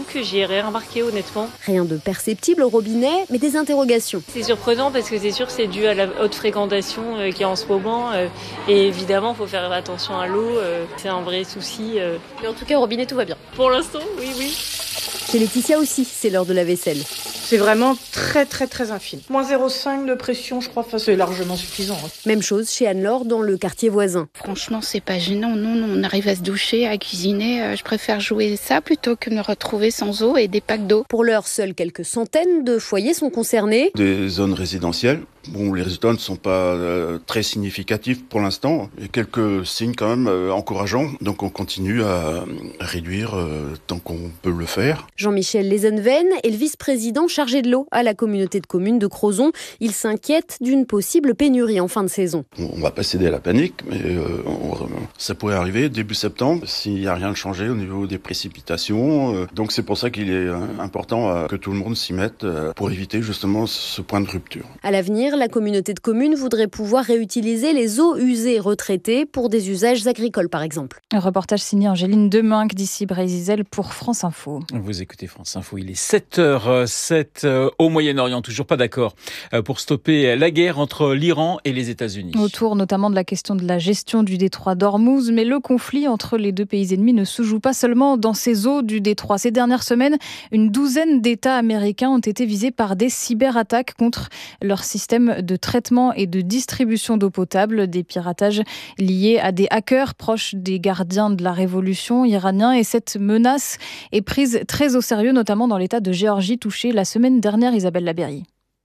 que j'y ai rien remarqué honnêtement. Rien de perceptible au robinet, mais des interrogations. C'est surprenant parce que c'est sûr que c'est dû à la haute fréquentation qu'il y a en ce moment. Et évidemment, il faut faire attention à l'eau. C'est un vrai souci. Mais en tout cas, au robinet, tout va bien. Pour l'instant, oui. Chez Laetitia aussi, c'est l'heure de la vaisselle. C'est vraiment très infime. Moins 0,5 de pression, je crois, c'est largement suffisant. Même chose chez Anne-Laure dans le quartier voisin. Franchement, c'est pas gênant. Non, on arrive à se doucher, à cuisiner. Je préfère jouer ça plutôt que me retrouver sans eau et des packs d'eau. Pour l'heure, seules quelques centaines de foyers sont concernés. Des zones résidentielles. Bon, les résultats ne sont pas très significatifs pour l'instant. Il y a quelques signes quand même encourageants. Donc on continue à réduire tant qu'on peut le faire. Jean-Michel Lezenven est le vice-président chargé de l'eau à la communauté de communes de Crozon. Il s'inquiète d'une possible pénurie en fin de saison. On va pas céder à la panique, mais ça pourrait arriver début septembre s'il n'y a rien de changé au niveau des précipitations. Donc c'est pour ça qu'il est important que tout le monde s'y mette pour éviter justement ce point de rupture. À l'avenir, la communauté de communes voudrait pouvoir réutiliser les eaux usées retraitées pour des usages agricoles par exemple. Un reportage signé Angéline Deminck d'ici Brésil pour France Info. Vous écoutez France Info, il est 7h07 au Moyen-Orient, toujours pas d'accord pour stopper la guerre entre l'Iran et les États-Unis. Autour notamment de la question de la gestion du détroit d'Ormuz, mais le conflit entre les deux pays ennemis ne se joue pas seulement dans ces eaux du détroit. Ces dernières semaines, une douzaine d'États américains ont été visés par des cyberattaques contre leur système de traitement et de distribution d'eau potable, des piratages liés à des hackers proches des gardiens de la révolution iranienne. Et cette menace est prise très au sérieux, notamment dans l'État de Géorgie touché la semaine dernière, Isabelle Labéry.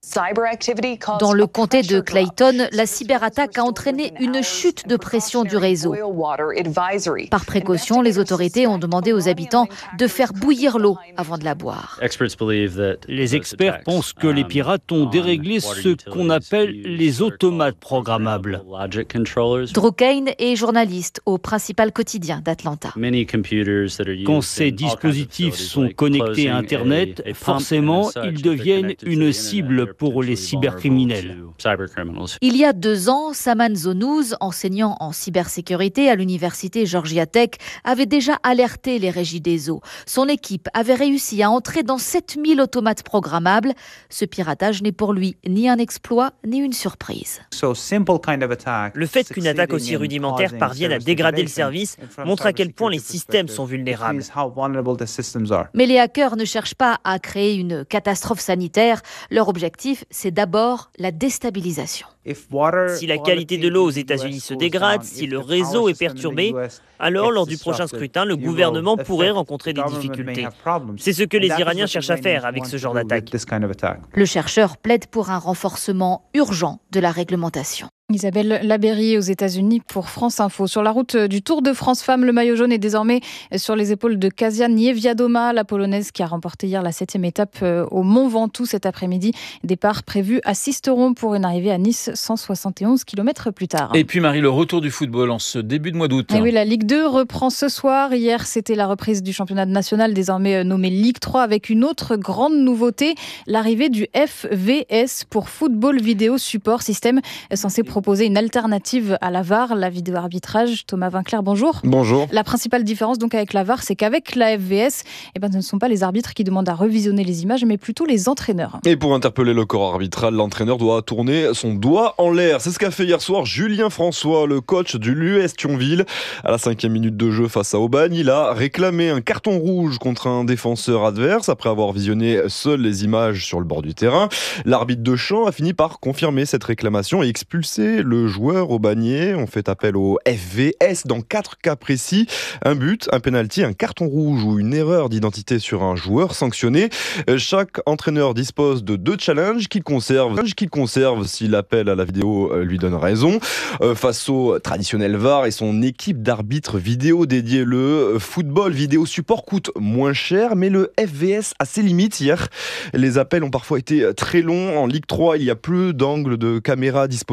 Dans le comté de Clayton, la cyberattaque a entraîné une chute de pression du réseau. Par précaution, les autorités ont demandé aux habitants de faire bouillir l'eau avant de la boire. Les experts pensent que les pirates ont déréglé ce qu'on appelle les automates programmables. Drew Kane est journaliste au principal quotidien d'Atlanta. Quand ces dispositifs sont connectés à Internet, forcément, ils deviennent une cible pour les cybercriminels. Il y a 2 ans, Saman Zonouz, enseignant en cybersécurité à l'université Georgia Tech, avait déjà alerté les régies des eaux. Son équipe avait réussi à entrer dans 7000 automates programmables. Ce piratage n'est pour lui ni un exploit, ni une surprise. Le fait qu'une attaque aussi rudimentaire parvienne à dégrader le service montre à quel point les systèmes sont vulnérables. Mais les hackers ne cherchent pas à créer une catastrophe sanitaire. Leur objectif, c'est d'abord la déstabilisation. Si la qualité de l'eau aux États-Unis se dégrade, si le réseau est perturbé, alors lors du prochain scrutin, le gouvernement pourrait rencontrer des difficultés. C'est ce que les Iraniens cherchent à faire avec ce genre d'attaque. Le chercheur plaide pour un renforcement urgent de la réglementation. Isabelle Labéry aux États-Unis pour France Info. Sur la route du Tour de France Femmes, le maillot jaune est désormais sur les épaules de Kasia Niewiadoma, la Polonaise qui a remporté hier la 7e étape au Mont Ventoux cet après-midi. Départ prévu à Sisteron pour une arrivée à Nice 171 km plus tard. Et puis Marie, le retour du football en ce début de mois d'août. Et oui, la Ligue 2 reprend ce soir. Hier, c'était la reprise du championnat national désormais nommé Ligue 3 avec une autre grande nouveauté, l'arrivée du FVS pour Football Vidéo Support, système censé proposer une alternative à la VAR, la vidéo arbitrage. Thomas Vinclair, bonjour. Bonjour. La principale différence donc avec la VAR, c'est qu'avec la FVS, ce ne sont pas les arbitres qui demandent à revisionner les images, mais plutôt les entraîneurs. Et pour interpeller le corps arbitral, l'entraîneur doit tourner son doigt en l'air. C'est ce qu'a fait hier soir Julien François, le coach du l'US Thionville. À la 5e minute de jeu face à Aubagne, il a réclamé un carton rouge contre un défenseur adverse après avoir visionné seul les images sur le bord du terrain. L'arbitre de champ a fini par confirmer cette réclamation et expulser le joueur aubagnais. On fait appel au FVS dans 4 cas précis. Un but, un pénalty, un carton rouge ou une erreur d'identité sur un joueur sanctionné. Chaque entraîneur dispose de 2 challenges qu'il conserve si l'appel à la vidéo lui donne raison. Face au traditionnel VAR et son équipe d'arbitres vidéo dédiée, le football vidéo support coûte moins cher, mais le FVS a ses limites hier. Les appels ont parfois été très longs. En Ligue 3, il y a plus d'angles de caméra disponibles,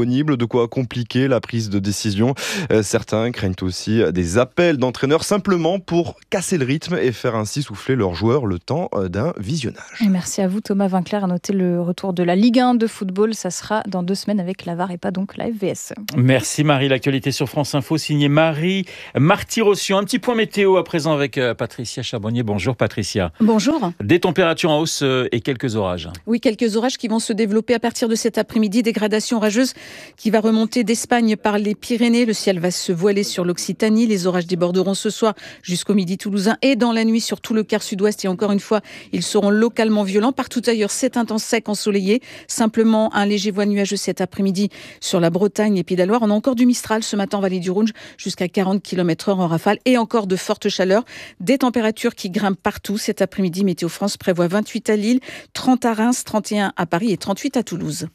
de quoi compliquer la prise de décision. Certains craignent aussi des appels d'entraîneurs simplement pour casser le rythme et faire ainsi souffler leurs joueurs le temps d'un visionnage. Et merci à vous Thomas Vinclair. À noter le retour de la Ligue 1 de football. Ça sera dans 2 semaines avec la VAR et pas donc la FVS. Merci Marie. L'actualité sur France Info signée Marie Marty-Rossian. Un petit point météo à présent avec Patricia Charbonnier. Bonjour Patricia. Bonjour. Des températures en hausse et quelques orages. Oui, quelques orages qui vont se développer à partir de cet après-midi. Dégradation orageuse qui va remonter d'Espagne par les Pyrénées. Le ciel va se voiler sur l'Occitanie. Les orages déborderont ce soir jusqu'au midi toulousain et dans la nuit sur tout le quart sud-ouest. Et encore une fois, ils seront localement violents. Partout ailleurs, c'est un temps sec, ensoleillé. Simplement un léger voile nuageux cet après-midi sur la Bretagne et Pays de la Loire. On a encore du Mistral ce matin en Vallée du Rhône jusqu'à 40 km/h en rafale et encore de fortes chaleurs. Des températures qui grimpent partout. Cet après-midi, Météo France prévoit 28 à Lille, 30 à Reims, 31 à Paris et 38 à Toulouse.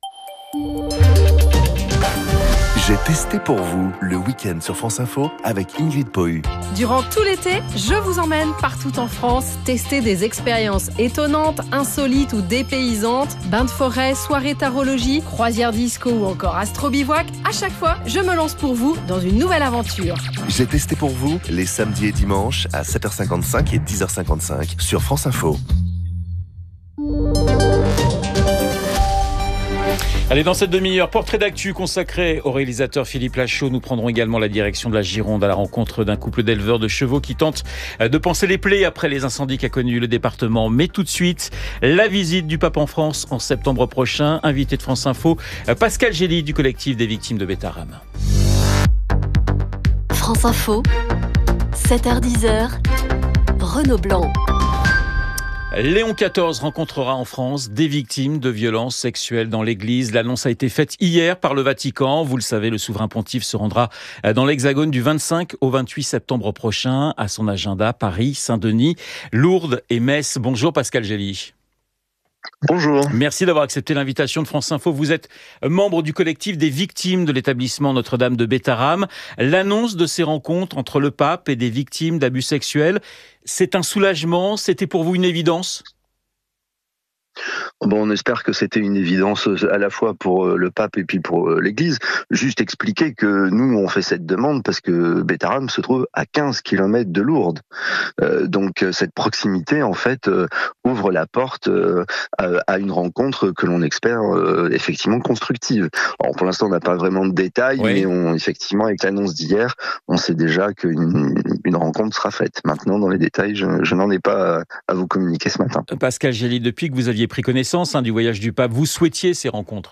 J'ai testé pour vous le week-end sur France Info avec Ingrid Pohu. Durant tout l'été, je vous emmène partout en France tester des expériences étonnantes, insolites ou dépaysantes. Bains de forêt, soirée tarologie, croisière disco ou encore astro-bivouac. À chaque fois, je me lance pour vous dans une nouvelle aventure. J'ai testé pour vous les samedis et dimanches à 7h55 et 10h55 sur France Info. Allez, dans cette demi-heure, portrait d'actu consacré au réalisateur Philippe Lachaud. Nous prendrons également la direction de la Gironde à la rencontre d'un couple d'éleveurs de chevaux qui tentent de panser les plaies après les incendies qu'a connu le département. Mais tout de suite, la visite du pape en France en septembre prochain. Invité de France Info, Pascal Gély du collectif des victimes de Bétarame. France Info, 7h-10h, Renaud Blanc. Léon XIV rencontrera en France des victimes de violences sexuelles dans l'Église. L'annonce a été faite hier par le Vatican. Vous le savez, le souverain pontife se rendra dans l'Hexagone du 25 au 28 septembre prochain. À son agenda, Paris, Saint-Denis, Lourdes et Metz. Bonjour Pascal Gély. Bonjour. Merci d'avoir accepté l'invitation de France Info. Vous êtes membre du collectif des victimes de l'établissement Notre-Dame de Bétarame. L'annonce de ces rencontres entre le pape et des victimes d'abus sexuels, c'est un soulagement? C'était pour vous une évidence? Bon, on espère que c'était une évidence à la fois pour le pape et puis pour l'Église. Juste expliquer que nous, on fait cette demande parce que Bétarame se trouve à 15 km de Lourdes. Donc cette proximité, en fait, ouvre la porte à une rencontre que l'on espère effectivement constructive. Alors pour l'instant, on n'a pas vraiment de détails, oui. Mais effectivement, avec l'annonce d'hier, on sait déjà qu'une rencontre sera faite. Maintenant, dans les détails, je n'en ai pas à vous communiquer ce matin. Pascal Gély, depuis que vous aviez pris connaissance du voyage du pape, vous souhaitiez ces rencontres?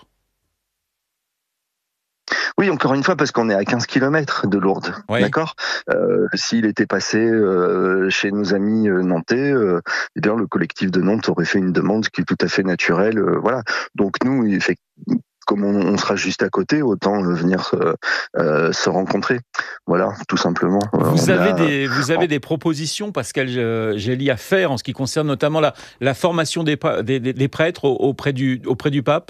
Oui, encore une fois, parce qu'on est à 15 km de Lourdes, oui. D'accord. S'il était passé chez nos amis nantais, d'ailleurs le collectif de Nantes aurait fait une demande qui est tout à fait naturelle. Voilà. Donc nous, effectivement, comme on sera juste à côté, autant venir se rencontrer. Voilà, tout simplement. Vous avez des propositions, Pascal Gély, à faire en ce qui concerne notamment la formation des prêtres auprès du pape?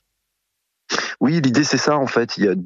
Oui, l'idée c'est ça en fait. Il y a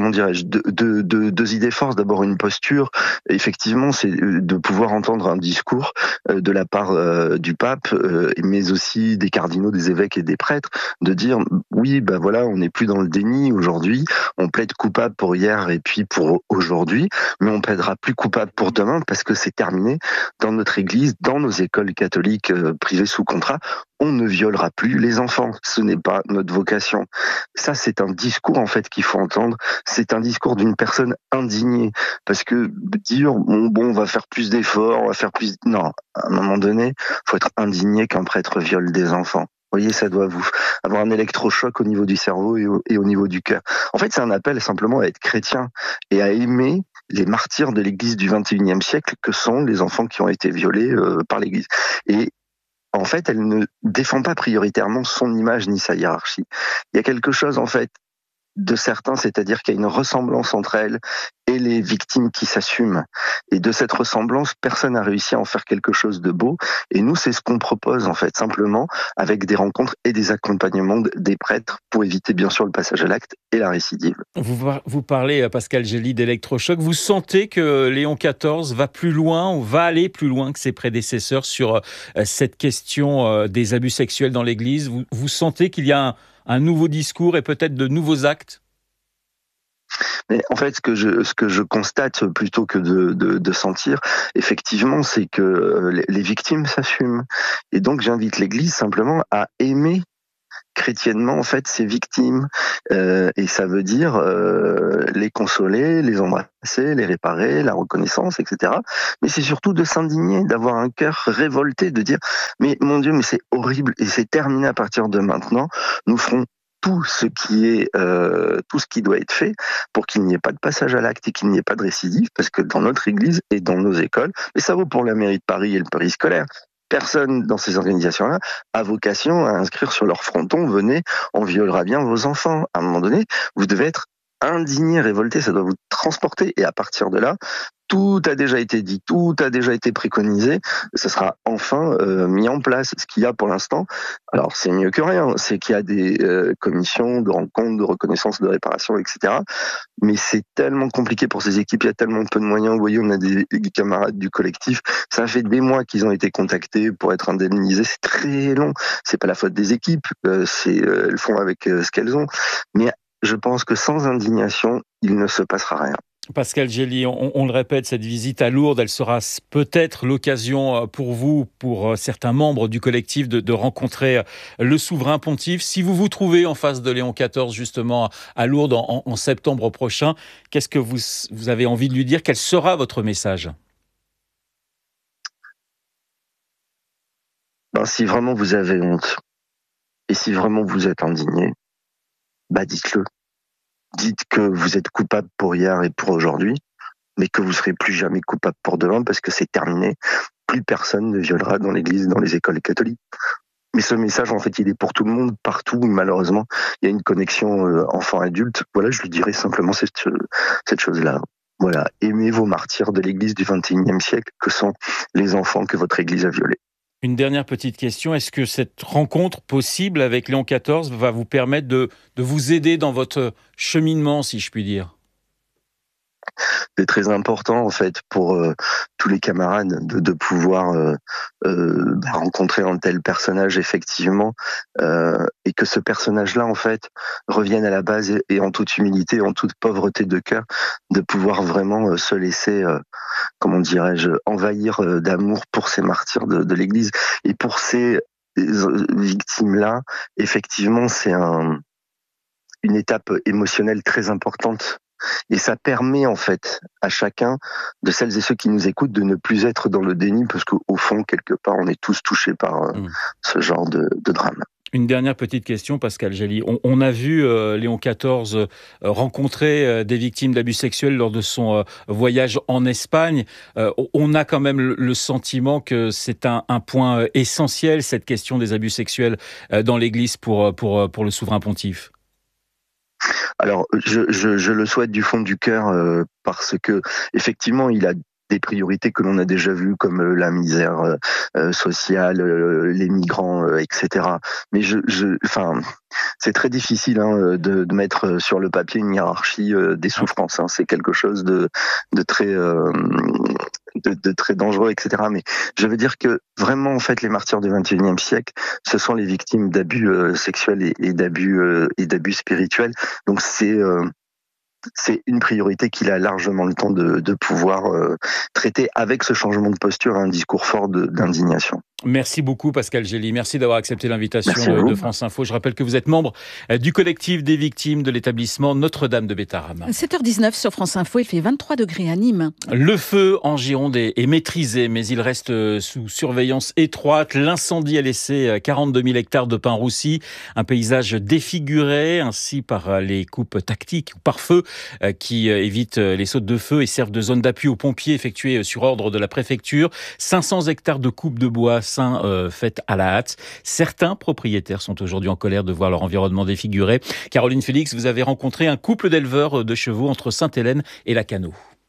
deux idées forces. D'abord une posture. Effectivement, c'est de pouvoir entendre un discours de la part du pape, mais aussi des cardinaux, des évêques et des prêtres, de dire oui, ben voilà, on n'est plus dans le déni aujourd'hui. On plaide coupable pour hier et puis pour aujourd'hui, mais on plaidera plus coupable pour demain parce que c'est terminé. Dans notre Église, dans nos écoles catholiques privées sous contrat, on ne violera plus les enfants. Ce n'est pas notre vocation. Ça, c'est un discours en fait qu'il faut entendre. C'est un discours d'une personne indignée, parce que dire bon, on va faire plus d'efforts, on va faire plus. Non, à un moment donné, faut être indigné qu'un prêtre viole des enfants. Vous voyez, ça doit vous avoir un électrochoc au niveau du cerveau et au niveau du cœur. En fait, c'est un appel simplement à être chrétien et à aimer les martyrs de l'Église du XXIe siècle que sont les enfants qui ont été violés par l'Église. Et en fait, elle ne défend pas prioritairement son image ni sa hiérarchie. Il y a quelque chose, en fait, de certain, c'est-à-dire qu'il y a une ressemblance entre elle et les victimes qui s'assument. Et de cette ressemblance, personne n'a réussi à en faire quelque chose de beau. Et nous, c'est ce qu'on propose, en fait, simplement, avec des rencontres et des accompagnements des prêtres pour éviter, bien sûr, le passage à l'acte et la récidive. Vous parlez, Pascal Gély, d'électrochoc. Vous sentez que Léon XIV va plus loin, ou va aller plus loin que ses prédécesseurs sur cette question des abus sexuels dans l'Église? Vous sentez qu'il y a un nouveau discours et peut-être de nouveaux actes? Mais en fait, ce que je constate plutôt que de sentir, effectivement, c'est que les victimes s'assument. Et donc, j'invite l'Église simplement à aimer chrétiennement en fait ces victimes, et ça veut dire les consoler, les embrasser, les réparer, la reconnaissance, etc. Mais c'est surtout de s'indigner, d'avoir un cœur révolté, de dire mais mon Dieu, mais c'est horrible et c'est terminé à partir de maintenant. Nous ferons tout ce qui doit être fait pour qu'il n'y ait pas de passage à l'acte et qu'il n'y ait pas de récidive, parce que dans notre Église et dans nos écoles, et ça vaut pour la mairie de Paris et le périscolaire, personne dans ces organisations-là a vocation à inscrire sur leur fronton « Venez, on violera bien vos enfants ». À un moment donné, vous devez être indigné, révolté, ça doit vous transporter. Et à partir de là, tout a déjà été dit, tout a déjà été préconisé, ce sera enfin mis en place. Ce qu'il y a pour l'instant, alors c'est mieux que rien, c'est qu'il y a des commissions de rencontres, de reconnaissance, de réparation, etc. Mais c'est tellement compliqué pour ces équipes, il y a tellement peu de moyens. Vous voyez, on a des camarades du collectif, ça fait des mois qu'ils ont été contactés pour être indemnisés, c'est très long. C'est pas la faute des équipes, elles font avec ce qu'elles ont. Mais je pense que sans indignation, il ne se passera rien. Pascal Gély, on le répète, cette visite à Lourdes, elle sera peut-être l'occasion pour vous, pour certains membres du collectif, de rencontrer le souverain pontife. Si vous vous trouvez en face de Léon XIV, justement, à Lourdes en septembre prochain, qu'est-ce que vous avez envie de lui dire ? Quel sera votre message ? Si vraiment vous avez honte, et si vraiment vous êtes indigné, dites-le. Dites que vous êtes coupable pour hier et pour aujourd'hui, mais que vous ne serez plus jamais coupable pour demain parce que c'est terminé. Plus personne ne violera dans l'église, dans les écoles catholiques. Mais ce message, en fait, il est pour tout le monde, partout. Malheureusement, il y a une connexion enfant-adulte. Voilà, je lui dirais simplement cette chose-là. Voilà, aimez vos martyrs de l'église du XXIe siècle, que sont les enfants que votre église a violés. Une dernière petite question, est-ce que cette rencontre possible avec Léon XIV va vous permettre de vous aider dans votre cheminement, si je puis dire ? C'est très important en fait pour tous les camarades de pouvoir rencontrer un tel personnage effectivement, et que ce personnage-là en fait revienne à la base et en toute humilité, en toute pauvreté de cœur, de pouvoir vraiment se laisser, comment dirais-je, envahir d'amour pour ces martyrs de l'Église et pour ces victimes-là. Effectivement, c'est une étape émotionnelle très importante. Et ça permet en fait à chacun de celles et ceux qui nous écoutent de ne plus être dans le déni, parce qu'au fond, quelque part, on est tous touchés par ce genre de drame. Une dernière petite question, Pascal Gély. On a vu Léon XIV rencontrer des victimes d'abus sexuels lors de son voyage en Espagne. On a quand même le sentiment que c'est un point essentiel, cette question des abus sexuels dans l'Église pour le souverain pontife. Alors, je le souhaite du fond du cœur, parce que effectivement, il a des priorités que l'on a déjà vues, comme la misère sociale, les migrants, etc. Mais c'est très difficile de mettre sur le papier une hiérarchie des souffrances. C'est quelque chose de très dangereux, etc. Mais je veux dire que vraiment, en fait, les martyrs du XXIe siècle, ce sont les victimes d'abus sexuels et d'abus spirituels. Donc c'est une priorité qu'il a largement le temps de pouvoir traiter avec ce changement de posture, un discours fort d'indignation. Merci beaucoup Pascal Gély, merci d'avoir accepté l'invitation de France Info. Je rappelle que vous êtes membre du collectif des victimes de l'établissement Notre-Dame de Bétharram. 7h19 sur France Info, il fait 23 degrés à Nîmes. Le feu en Gironde est maîtrisé, mais il reste sous surveillance étroite. L'incendie a laissé 42 000 hectares de pins roussis, un paysage défiguré, ainsi par les coupes tactiques ou par feu qui évitent les sautes de feu et servent de zone d'appui aux pompiers effectués sur ordre de la préfecture. 500 hectares de coupes de bois faites à la hâte. Certains propriétaires sont aujourd'hui en colère de voir leur environnement défiguré. Caroline Félix, vous avez rencontré un couple d'éleveurs de chevaux entre Sainte-Hélène et Lacanau.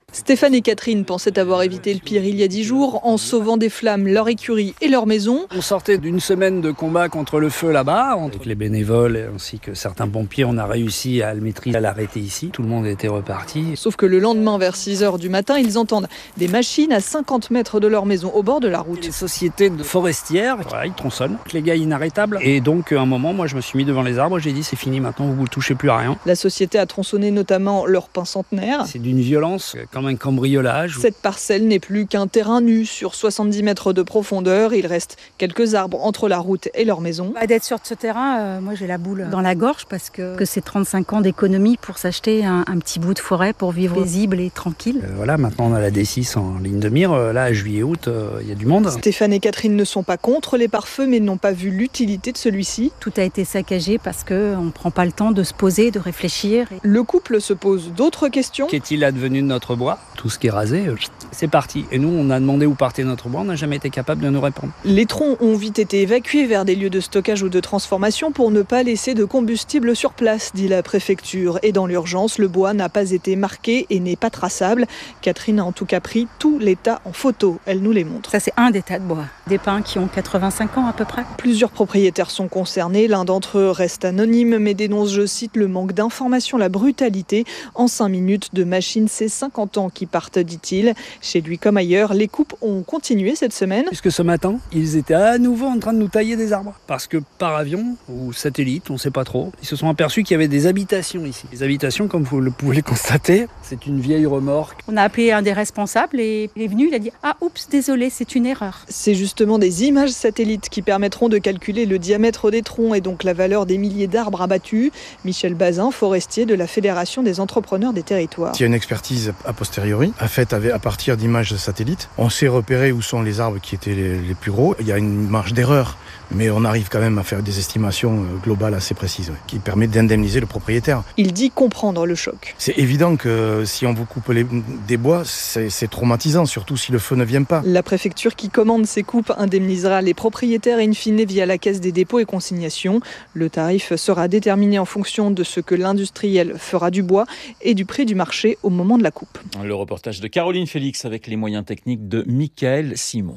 Stéphane et Catherine pensaient avoir évité le pire il y a 10 jours en sauvant des flammes leur écurie et leur maison. On sortait d'une semaine de combat contre le feu là-bas. Avec les bénévoles ainsi que certains pompiers, on a réussi à le maîtriser, à l'arrêter ici. Tout le monde était reparti. Sauf que le lendemain, vers 6h du matin, ils entendent des machines à 50 mètres de leur maison au bord de la route. Les sociétés forestières, voilà, ils tronçonnent. Les gars inarrêtables. Et donc, à un moment, moi, je me suis mis devant les arbres. J'ai dit, c'est fini maintenant, vous ne touchez plus à rien. La société a tronçonné notamment leur pin centenaire. C'est d'une violence, comme un cambriolage. Cette parcelle n'est plus qu'un terrain nu sur 70 mètres de profondeur. Il reste quelques arbres entre la route et leur maison. D'être sur ce terrain, moi j'ai la boule dans la gorge parce que c'est 35 ans d'économie pour s'acheter un petit bout de forêt pour vivre paisible et tranquille. Voilà, maintenant on a la D6 en ligne de mire. Là, juillet-août, il y a du monde. Stéphane et Catherine ne sont pas contre les pare-feux mais n'ont pas vu l'utilité de celui-ci. Tout a été saccagé parce qu'on ne prend pas le temps de se poser, de réfléchir. Le couple se pose d'autres questions. Qu'est-il advenu de notre bois ? Tout ce qui est rasé, c'est parti. Et nous, on a demandé où partait notre bois, on n'a jamais été capable de nous répondre. Les troncs ont vite été évacués vers des lieux de stockage ou de transformation pour ne pas laisser de combustible sur place, dit la préfecture. Et dans l'urgence, le bois n'a pas été marqué et n'est pas traçable. Catherine a en tout cas pris tous les tas en photo. Elle nous les montre. Ça, c'est un des tas de bois. Des pins qui ont 85 ans à peu près. Plusieurs propriétaires sont concernés. L'un d'entre eux reste anonyme, mais dénonce, je cite, le manque d'information, la brutalité. En 5 minutes de machine, c'est 50 ans qui partent, dit-il. Chez lui comme ailleurs, les coupes ont continué cette semaine. Puisque ce matin, ils étaient à nouveau en train de nous tailler des arbres. Parce que par avion ou satellite, on ne sait pas trop, ils se sont aperçus qu'il y avait des habitations ici. Les habitations, comme vous le pouvez le constater, c'est une vieille remorque. On a appelé un des responsables et il est venu, il a dit « Ah, oups, désolé, c'est une erreur ». C'est justement des images satellites qui permettront de calculer le diamètre des troncs et donc la valeur des milliers d'arbres abattus. Michel Bazin, forestier de la Fédération des entrepreneurs des territoires. Il y a une expertise a posteriori, faite à partir d'images de satellites. On sait repérer où sont les arbres qui étaient les plus gros. Il y a une marge d'erreur, mais on arrive quand même à faire des estimations globales assez précises, qui permettent d'indemniser le propriétaire. Il dit comprendre le choc. C'est évident que si on vous coupe des bois, c'est traumatisant, surtout si le feu ne vient pas. La préfecture qui commande ces coupes indemnisera les propriétaires in fine via la caisse des dépôts et consignations. Le tarif sera déterminé en fonction de ce que l'industriel fera du bois et du prix du marché au moment de la coupe. Le reportage de Caroline Félix avec les moyens techniques de Michael Simon.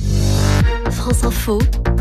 France Info,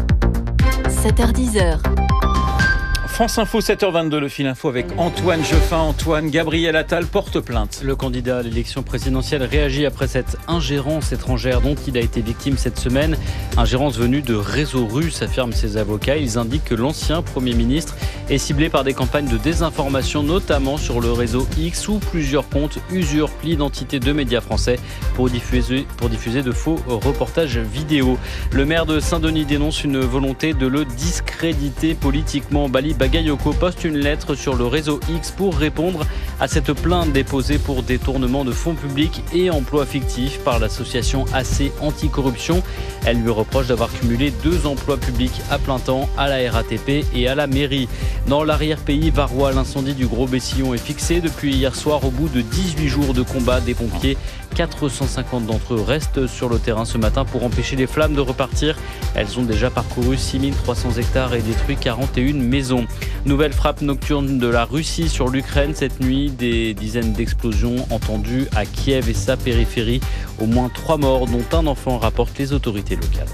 7h10. France Info, 7h22, le fil info avec Antoine Jeffin. Antoine, Gabriel Attal porte plainte. Le candidat à l'élection présidentielle réagit après cette ingérence étrangère dont il a été victime cette semaine. Ingérence venue de réseaux russes, affirment ses avocats. Ils indiquent que l'ancien Premier ministre est ciblé par des campagnes de désinformation, notamment sur le réseau X, où plusieurs comptes usurpent l'identité de médias français pour diffuser de faux reportages vidéo. Le maire de Saint-Denis dénonce une volonté de le discréditer politiquement. Bali Bagayoko poste une lettre sur le réseau X pour répondre à cette plainte déposée pour détournement de fonds publics et emploi fictif par l'association AC Anticorruption. Elle lui reproche d'avoir cumulé 2 emplois publics à plein temps à la RATP et à la mairie. Dans l'arrière-pays varois, l'incendie du Gros Bessillon est fixé depuis hier soir. Au bout de 18 jours de combat des pompiers, 450 d'entre eux restent sur le terrain ce matin pour empêcher les flammes de repartir. Elles ont déjà parcouru 6300 hectares et détruit 41 maisons. Nouvelle frappe nocturne de la Russie sur l'Ukraine cette nuit. Des dizaines d'explosions entendues à Kiev et sa périphérie. Au moins 3 morts, dont un enfant, rapportent les autorités locales.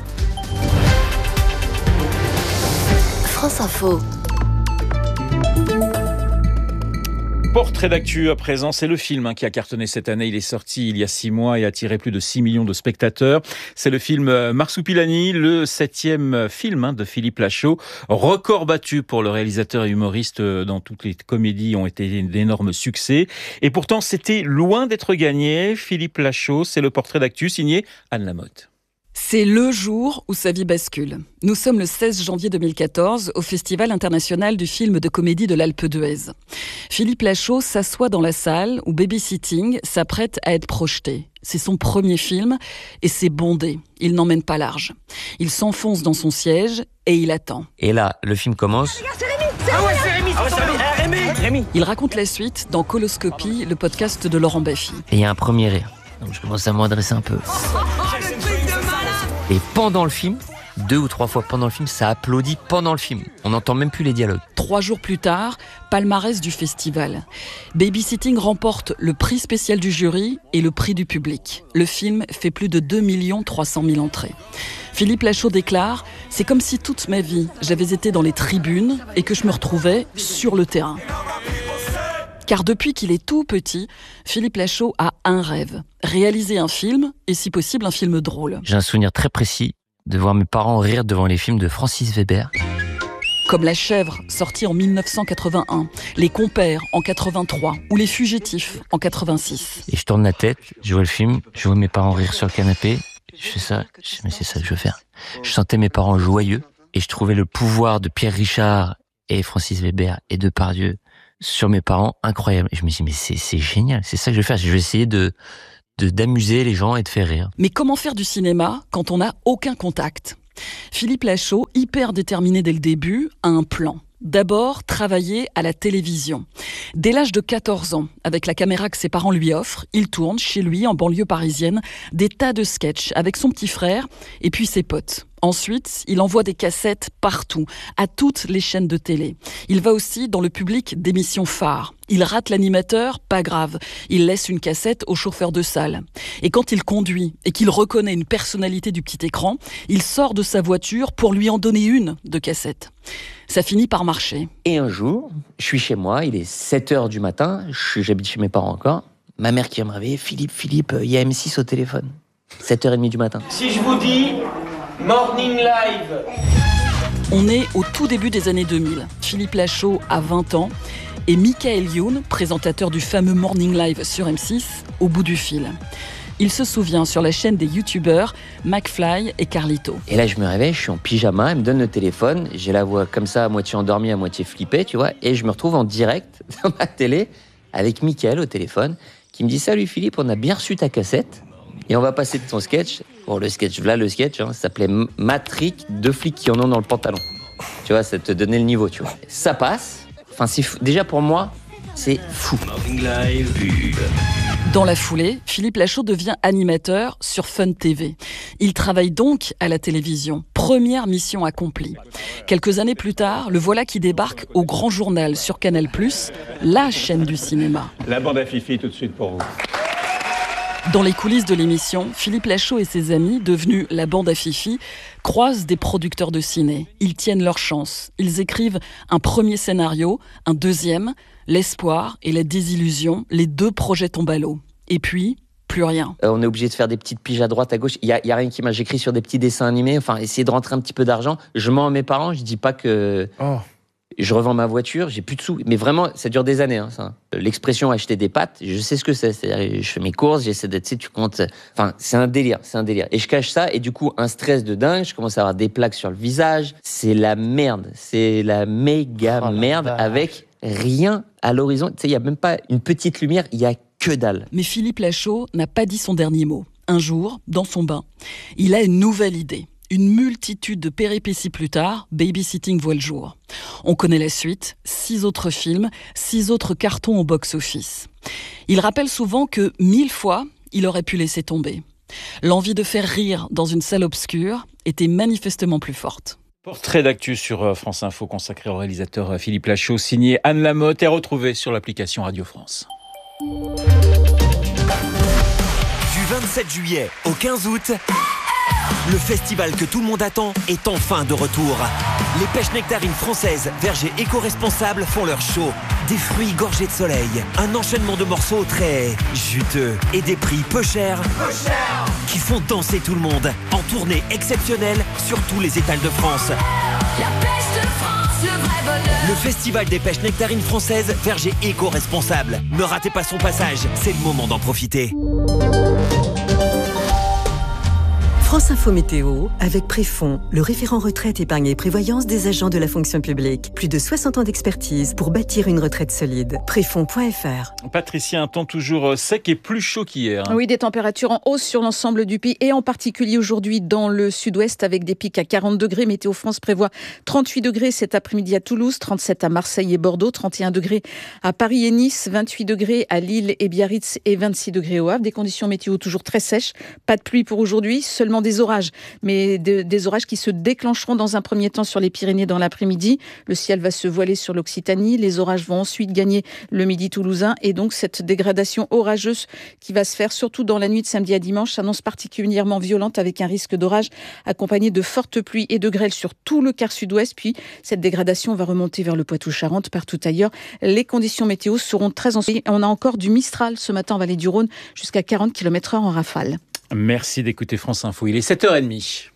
France Info. Portrait d'actu à présent, c'est le film qui a cartonné cette année. Il est sorti il y a 6 mois et a attiré plus de 6 millions de spectateurs. C'est le film Marsupilami, le 7e film de Philippe Lachaud. Record battu pour le réalisateur et humoriste dans toutes les comédies ont été d'énormes succès. Et pourtant, c'était loin d'être gagné. Philippe Lachaud, c'est le portrait d'actu signé Anne Lamotte. C'est le jour où sa vie bascule. Nous sommes le 16 janvier 2014 au Festival international du film de comédie de l'Alpe d'Huez. Philippe Lachaud s'assoit dans la salle où Babysitting s'apprête à être projeté. C'est son premier film et c'est bondé. Il n'emmène pas large. Il s'enfonce dans son siège et il attend. Et là, le film commence. Rémi. Il raconte la suite dans Coloscopie, le podcast de Laurent Baffy. Et il y a un premier rire. Donc je commence à m'adresser un peu. Et pendant le film, 2 ou 3 fois pendant le film, ça applaudit pendant le film. On n'entend même plus les dialogues. 3 jours plus tard, palmarès du festival. Babysitting remporte le prix spécial du jury et le prix du public. Le film fait plus de 2 300 000 entrées. Philippe Lachaud déclare « C'est comme si toute ma vie, j'avais été dans les tribunes et que je me retrouvais sur le terrain ». Car depuis qu'il est tout petit, Philippe Lachaud a un rêve, réaliser un film, et si possible un film drôle. J'ai un souvenir très précis de voir mes parents rire devant les films de Francis Weber. Comme La Chèvre, sorti en 1981, Les Compères en 83 ou Les Fugitifs en 86. Et je tourne la tête, je vois le film, je vois mes parents rire sur le canapé, je fais ça, je dis mais c'est ça que je veux faire. Je sentais mes parents joyeux et je trouvais le pouvoir de Pierre Richard et Francis Weber et Depardieu sur mes parents incroyable. Et je me dis mais c'est génial, c'est ça que je vais faire, je vais essayer d'amuser les gens et de faire rire. Mais comment faire du cinéma quand on n'a aucun contact ? Philippe Lachaud, hyper déterminé dès le début, a un plan. D'abord, travailler à la télévision. Dès l'âge de 14 ans, avec la caméra que ses parents lui offrent, il tourne chez lui, en banlieue parisienne, des tas de sketchs avec son petit frère et puis ses potes. Ensuite, il envoie des cassettes partout, à toutes les chaînes de télé. Il va aussi dans le public d'émissions phares. Il rate l'animateur, pas grave. Il laisse une cassette au chauffeur de salle. Et quand il conduit et qu'il reconnaît une personnalité du petit écran, il sort de sa voiture pour lui en donner une de cassette. Ça finit par marcher. Et un jour, je suis chez moi, il est 7h du matin, j'habite chez mes parents encore. Ma mère qui va me réveiller, Philippe, il y a M6 au téléphone. 7h30 du matin. Si je vous dis Morning Live. On est au tout début des années 2000. Philippe Lachaud a 20 ans et Michael Youn, présentateur du fameux Morning Live sur M6, au bout du fil. Il se souvient sur la chaîne des youtubeurs McFly et Carlito. Et là, je me réveille, je suis en pyjama, elle me donne le téléphone, j'ai la voix comme ça, à moitié endormie, à moitié flippée, tu vois, et je me retrouve en direct dans ma télé avec Michael au téléphone, qui me dit « Salut Philippe, on a bien reçu ta cassette, et on va passer de ton sketch. » Bon, le sketch, ça s'appelait Matrick, 2 flics qui en ont dans le pantalon. Tu vois, ça te donnait le niveau, tu vois. Ça passe, enfin, c'est fou. Déjà pour moi, c'est fou. Dans la foulée, Philippe Lachaud devient animateur sur Fun TV. Il travaille donc à la télévision. Première mission accomplie. Quelques années plus tard, le voilà qui débarque au Grand Journal sur Canal+, la chaîne du cinéma. La bande à Fifi tout de suite pour vous. Dans les coulisses de l'émission, Philippe Lachaud et ses amis, devenus la bande à Fifi, croisent des producteurs de ciné. Ils tiennent leur chance. Ils écrivent un premier scénario, un deuxième, l'espoir et la désillusion, les 2 projets tombent à l'eau. Et puis, plus rien. On est obligé de faire des petites piges à droite, à gauche. Il y a rien qui m'a... J'écris sur des petits dessins animés, enfin, essayer de rentrer un petit peu d'argent. Je mens à mes parents, je dis pas que... Je revends ma voiture, j'ai plus de sous. Mais vraiment, ça dure des années, hein, ça. L'expression acheter des pâtes, je sais ce que c'est. C'est-à-dire, je fais mes courses, j'essaie d'être, tu sais, tu comptes. Enfin, c'est un délire. Et je cache ça, et du coup, un stress de dingue. Je commence à avoir des plaques sur le visage. C'est la merde. C'est la méga merde avec rien à l'horizon. Tu sais, il y a même pas une petite lumière, il y a que dalle. Mais Philippe Lachaud n'a pas dit son dernier mot. Un jour, dans son bain, il a une nouvelle idée. Une multitude de péripéties plus tard, Babysitting voit le jour. On connaît la suite, 6 autres films, 6 autres cartons au box-office. Il rappelle souvent que 1000 fois, il aurait pu laisser tomber. L'envie de faire rire dans une salle obscure était manifestement plus forte. Portrait d'actu sur France Info consacré au réalisateur Philippe Lachaud, signé Anne Lamotte, et retrouvé sur l'application Radio France. Du 27 juillet au 15 août, le festival que tout le monde attend est enfin de retour. Les pêches nectarines françaises, vergers éco-responsables font leur show. Des fruits gorgés de soleil, un enchaînement de morceaux très juteux et des prix peu chers qui font danser tout le monde. En tournée exceptionnelle sur tous les étals de France. La pêche de France, le vrai bonheur. Le festival des pêches nectarines françaises, vergers éco-responsables. Ne ratez pas son passage, c'est le moment d'en profiter. France Info Météo avec Préfond, le référent retraite, épargne et prévoyance des agents de la fonction publique. Plus de 60 ans d'expertise pour bâtir une retraite solide. Préfond.fr. Patricia, un temps toujours sec et plus chaud qu'hier. Oui, des températures en hausse sur l'ensemble du pays et en particulier aujourd'hui dans le sud-ouest avec des pics à 40 degrés. Météo France prévoit 38 degrés cet après-midi à Toulouse, 37 à Marseille et Bordeaux, 31 degrés à Paris et Nice, 28 degrés à Lille et Biarritz et 26 degrés au Havre. Des conditions météo toujours très sèches. Pas de pluie pour aujourd'hui, seulement des orages, mais des orages qui se déclencheront dans un premier temps sur les Pyrénées dans l'après-midi. Le ciel va se voiler sur l'Occitanie. Les orages vont ensuite gagner le midi toulousain. Et donc, cette dégradation orageuse qui va se faire, surtout dans la nuit de samedi à dimanche, s'annonce particulièrement violente avec un risque d'orage accompagné de fortes pluies et de grêle sur tout le quart sud-ouest. Puis, cette dégradation va remonter vers le Poitou-Charentes, partout ailleurs. Les conditions météo seront très ensoleillées. On a encore du Mistral ce matin en vallée du Rhône, jusqu'à 40 km/h en rafale. Merci d'écouter France Info. Il est 7h30.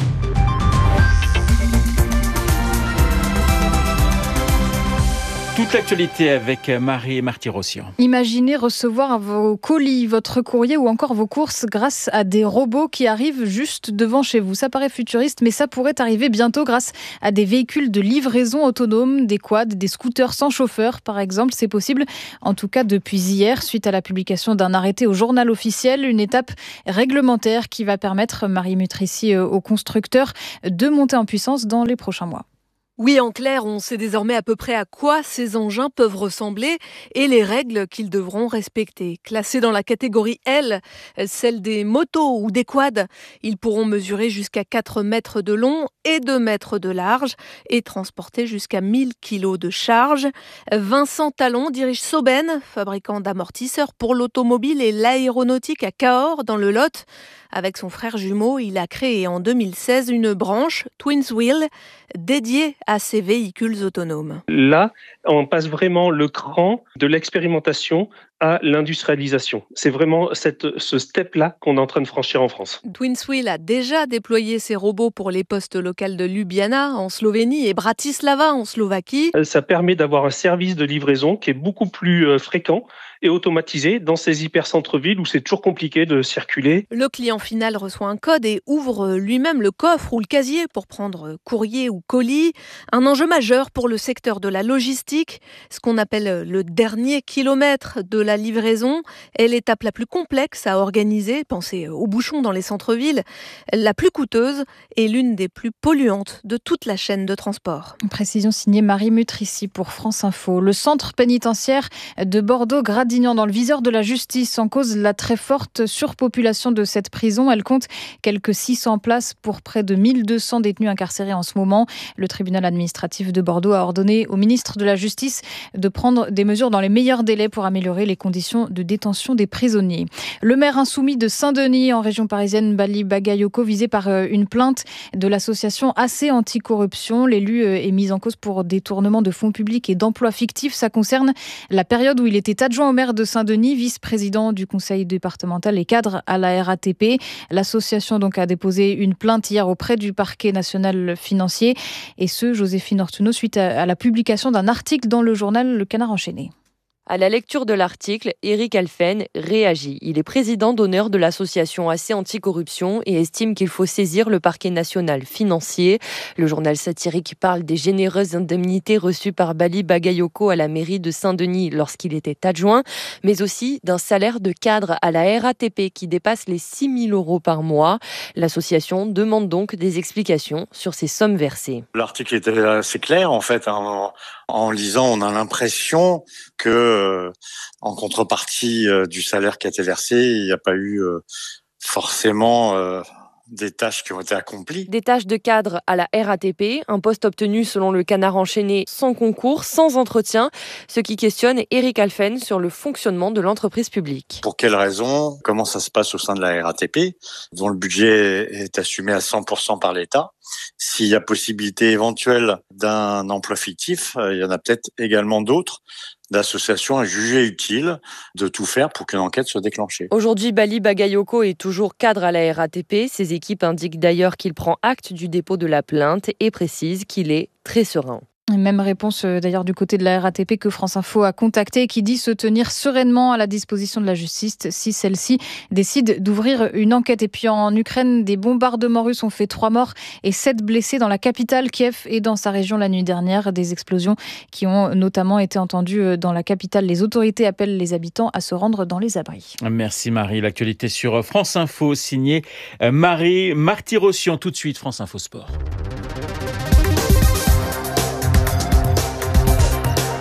Toute l'actualité avec Marie Marty-Rossian. Imaginez recevoir vos colis, votre courrier ou encore vos courses grâce à des robots qui arrivent juste devant chez vous. Ça paraît futuriste, mais ça pourrait arriver bientôt grâce à des véhicules de livraison autonome, des quads, des scooters sans chauffeur par exemple. C'est possible, en tout cas depuis hier, suite à la publication d'un arrêté au journal officiel. Une étape réglementaire qui va permettre, Marie Mutrici, aux constructeurs de monter en puissance dans les prochains mois. Oui, en clair, on sait désormais à peu près à quoi ces engins peuvent ressembler et les règles qu'ils devront respecter. Classés dans la catégorie L, celle des motos ou des quads, ils pourront mesurer jusqu'à 4 mètres de long et 2 mètres de large et transporter jusqu'à 1000 kilos de charge. Vincent Talon dirige Soben, fabricant d'amortisseurs pour l'automobile et l'aéronautique à Cahors, dans le Lot. Avec son frère jumeau, il a créé en 2016 une branche, Twinswheel, dédiée à ces véhicules autonomes. Là, on passe vraiment le cran de l'expérimentation à l'industrialisation. C'est vraiment ce step-là qu'on est en train de franchir en France. Twinswheel a déjà déployé ses robots pour les postes locaux de Ljubljana en Slovénie et Bratislava en Slovaquie. Ça permet d'avoir un service de livraison qui est beaucoup plus fréquent et automatisé dans ces hyper-centres-villes où c'est toujours compliqué de circuler. Le client final reçoit un code et ouvre lui-même le coffre ou le casier pour prendre courrier ou colis. Un enjeu majeur pour le secteur de la logistique, ce qu'on appelle le dernier kilomètre de la livraison, est l'étape la plus complexe à organiser, pensez aux bouchons dans les centres-villes, la plus coûteuse et l'une des plus polluantes de toute la chaîne de transport. Une précision signée Marie Mutrici pour France Info. Le centre pénitentiaire de Bordeaux-Gradignan dans le viseur de la justice, en cause la très forte surpopulation de cette prison. Elle compte quelques 600 places pour près de 1200 détenus incarcérés en ce moment. Le tribunal administratif de Bordeaux a ordonné au ministre de la Justice de prendre des mesures dans les meilleurs délais pour améliorer les conditions de détention des prisonniers. Le maire insoumis de Saint-Denis, en région parisienne, Bali Bagayoko, visé par une plainte de l'association AC Anticorruption. L'élu est mis en cause pour détournement de fonds publics et d'emplois fictifs. Ça concerne la période où il était adjoint au maire de Saint-Denis, vice-président du conseil départemental et cadre à la RATP. L'association donc a déposé une plainte hier auprès du parquet national financier. Et ce, Joséphine Ortuno, suite à la publication d'un article dans le journal Le Canard enchaîné. À la lecture de l'article, Eric Alphen réagit. Il est président d'honneur de l'association AC Anticorruption et estime qu'il faut saisir le parquet national financier. Le journal satirique parle des généreuses indemnités reçues par Bali Bagayoko à la mairie de Saint-Denis lorsqu'il était adjoint, mais aussi d'un salaire de cadre à la RATP qui dépasse les 6 000 € par mois. L'association demande donc des explications sur ces sommes versées. L'article était assez clair en fait. En lisant, on a l'impression que, en contrepartie du salaire qui a été versé, il n'y a pas eu forcément des tâches qui ont été accomplies. Des tâches de cadre à la RATP, un poste obtenu selon le Canard enchaîné sans concours, sans entretien, ce qui questionne Eric Alphen sur le fonctionnement de l'entreprise publique. Pour quelles raisons ? Comment ça se passe au sein de la RATP, dont le budget est assumé à 100% par l'État ? S'il y a possibilité éventuelle d'un emploi fictif, il y en a peut-être également d'autres d'associations à juger utile de tout faire pour qu'une enquête soit déclenchée. Aujourd'hui, Bali Bagayoko est toujours cadre à la RATP. Ses équipes indiquent d'ailleurs qu'il prend acte du dépôt de la plainte et précise qu'il est très serein. Même réponse d'ailleurs du côté de la RATP que France Info a contacté et qui dit se tenir sereinement à la disposition de la justice si celle-ci décide d'ouvrir une enquête. Et puis en Ukraine, des bombardements russes ont fait 3 morts et 7 blessés dans la capitale Kiev et dans sa région la nuit dernière. Des explosions qui ont notamment été entendues dans la capitale. Les autorités appellent les habitants à se rendre dans les abris. Merci Marie. L'actualité sur France Info signée Marie Marty-Rossian. Tout de suite France Info Sport. France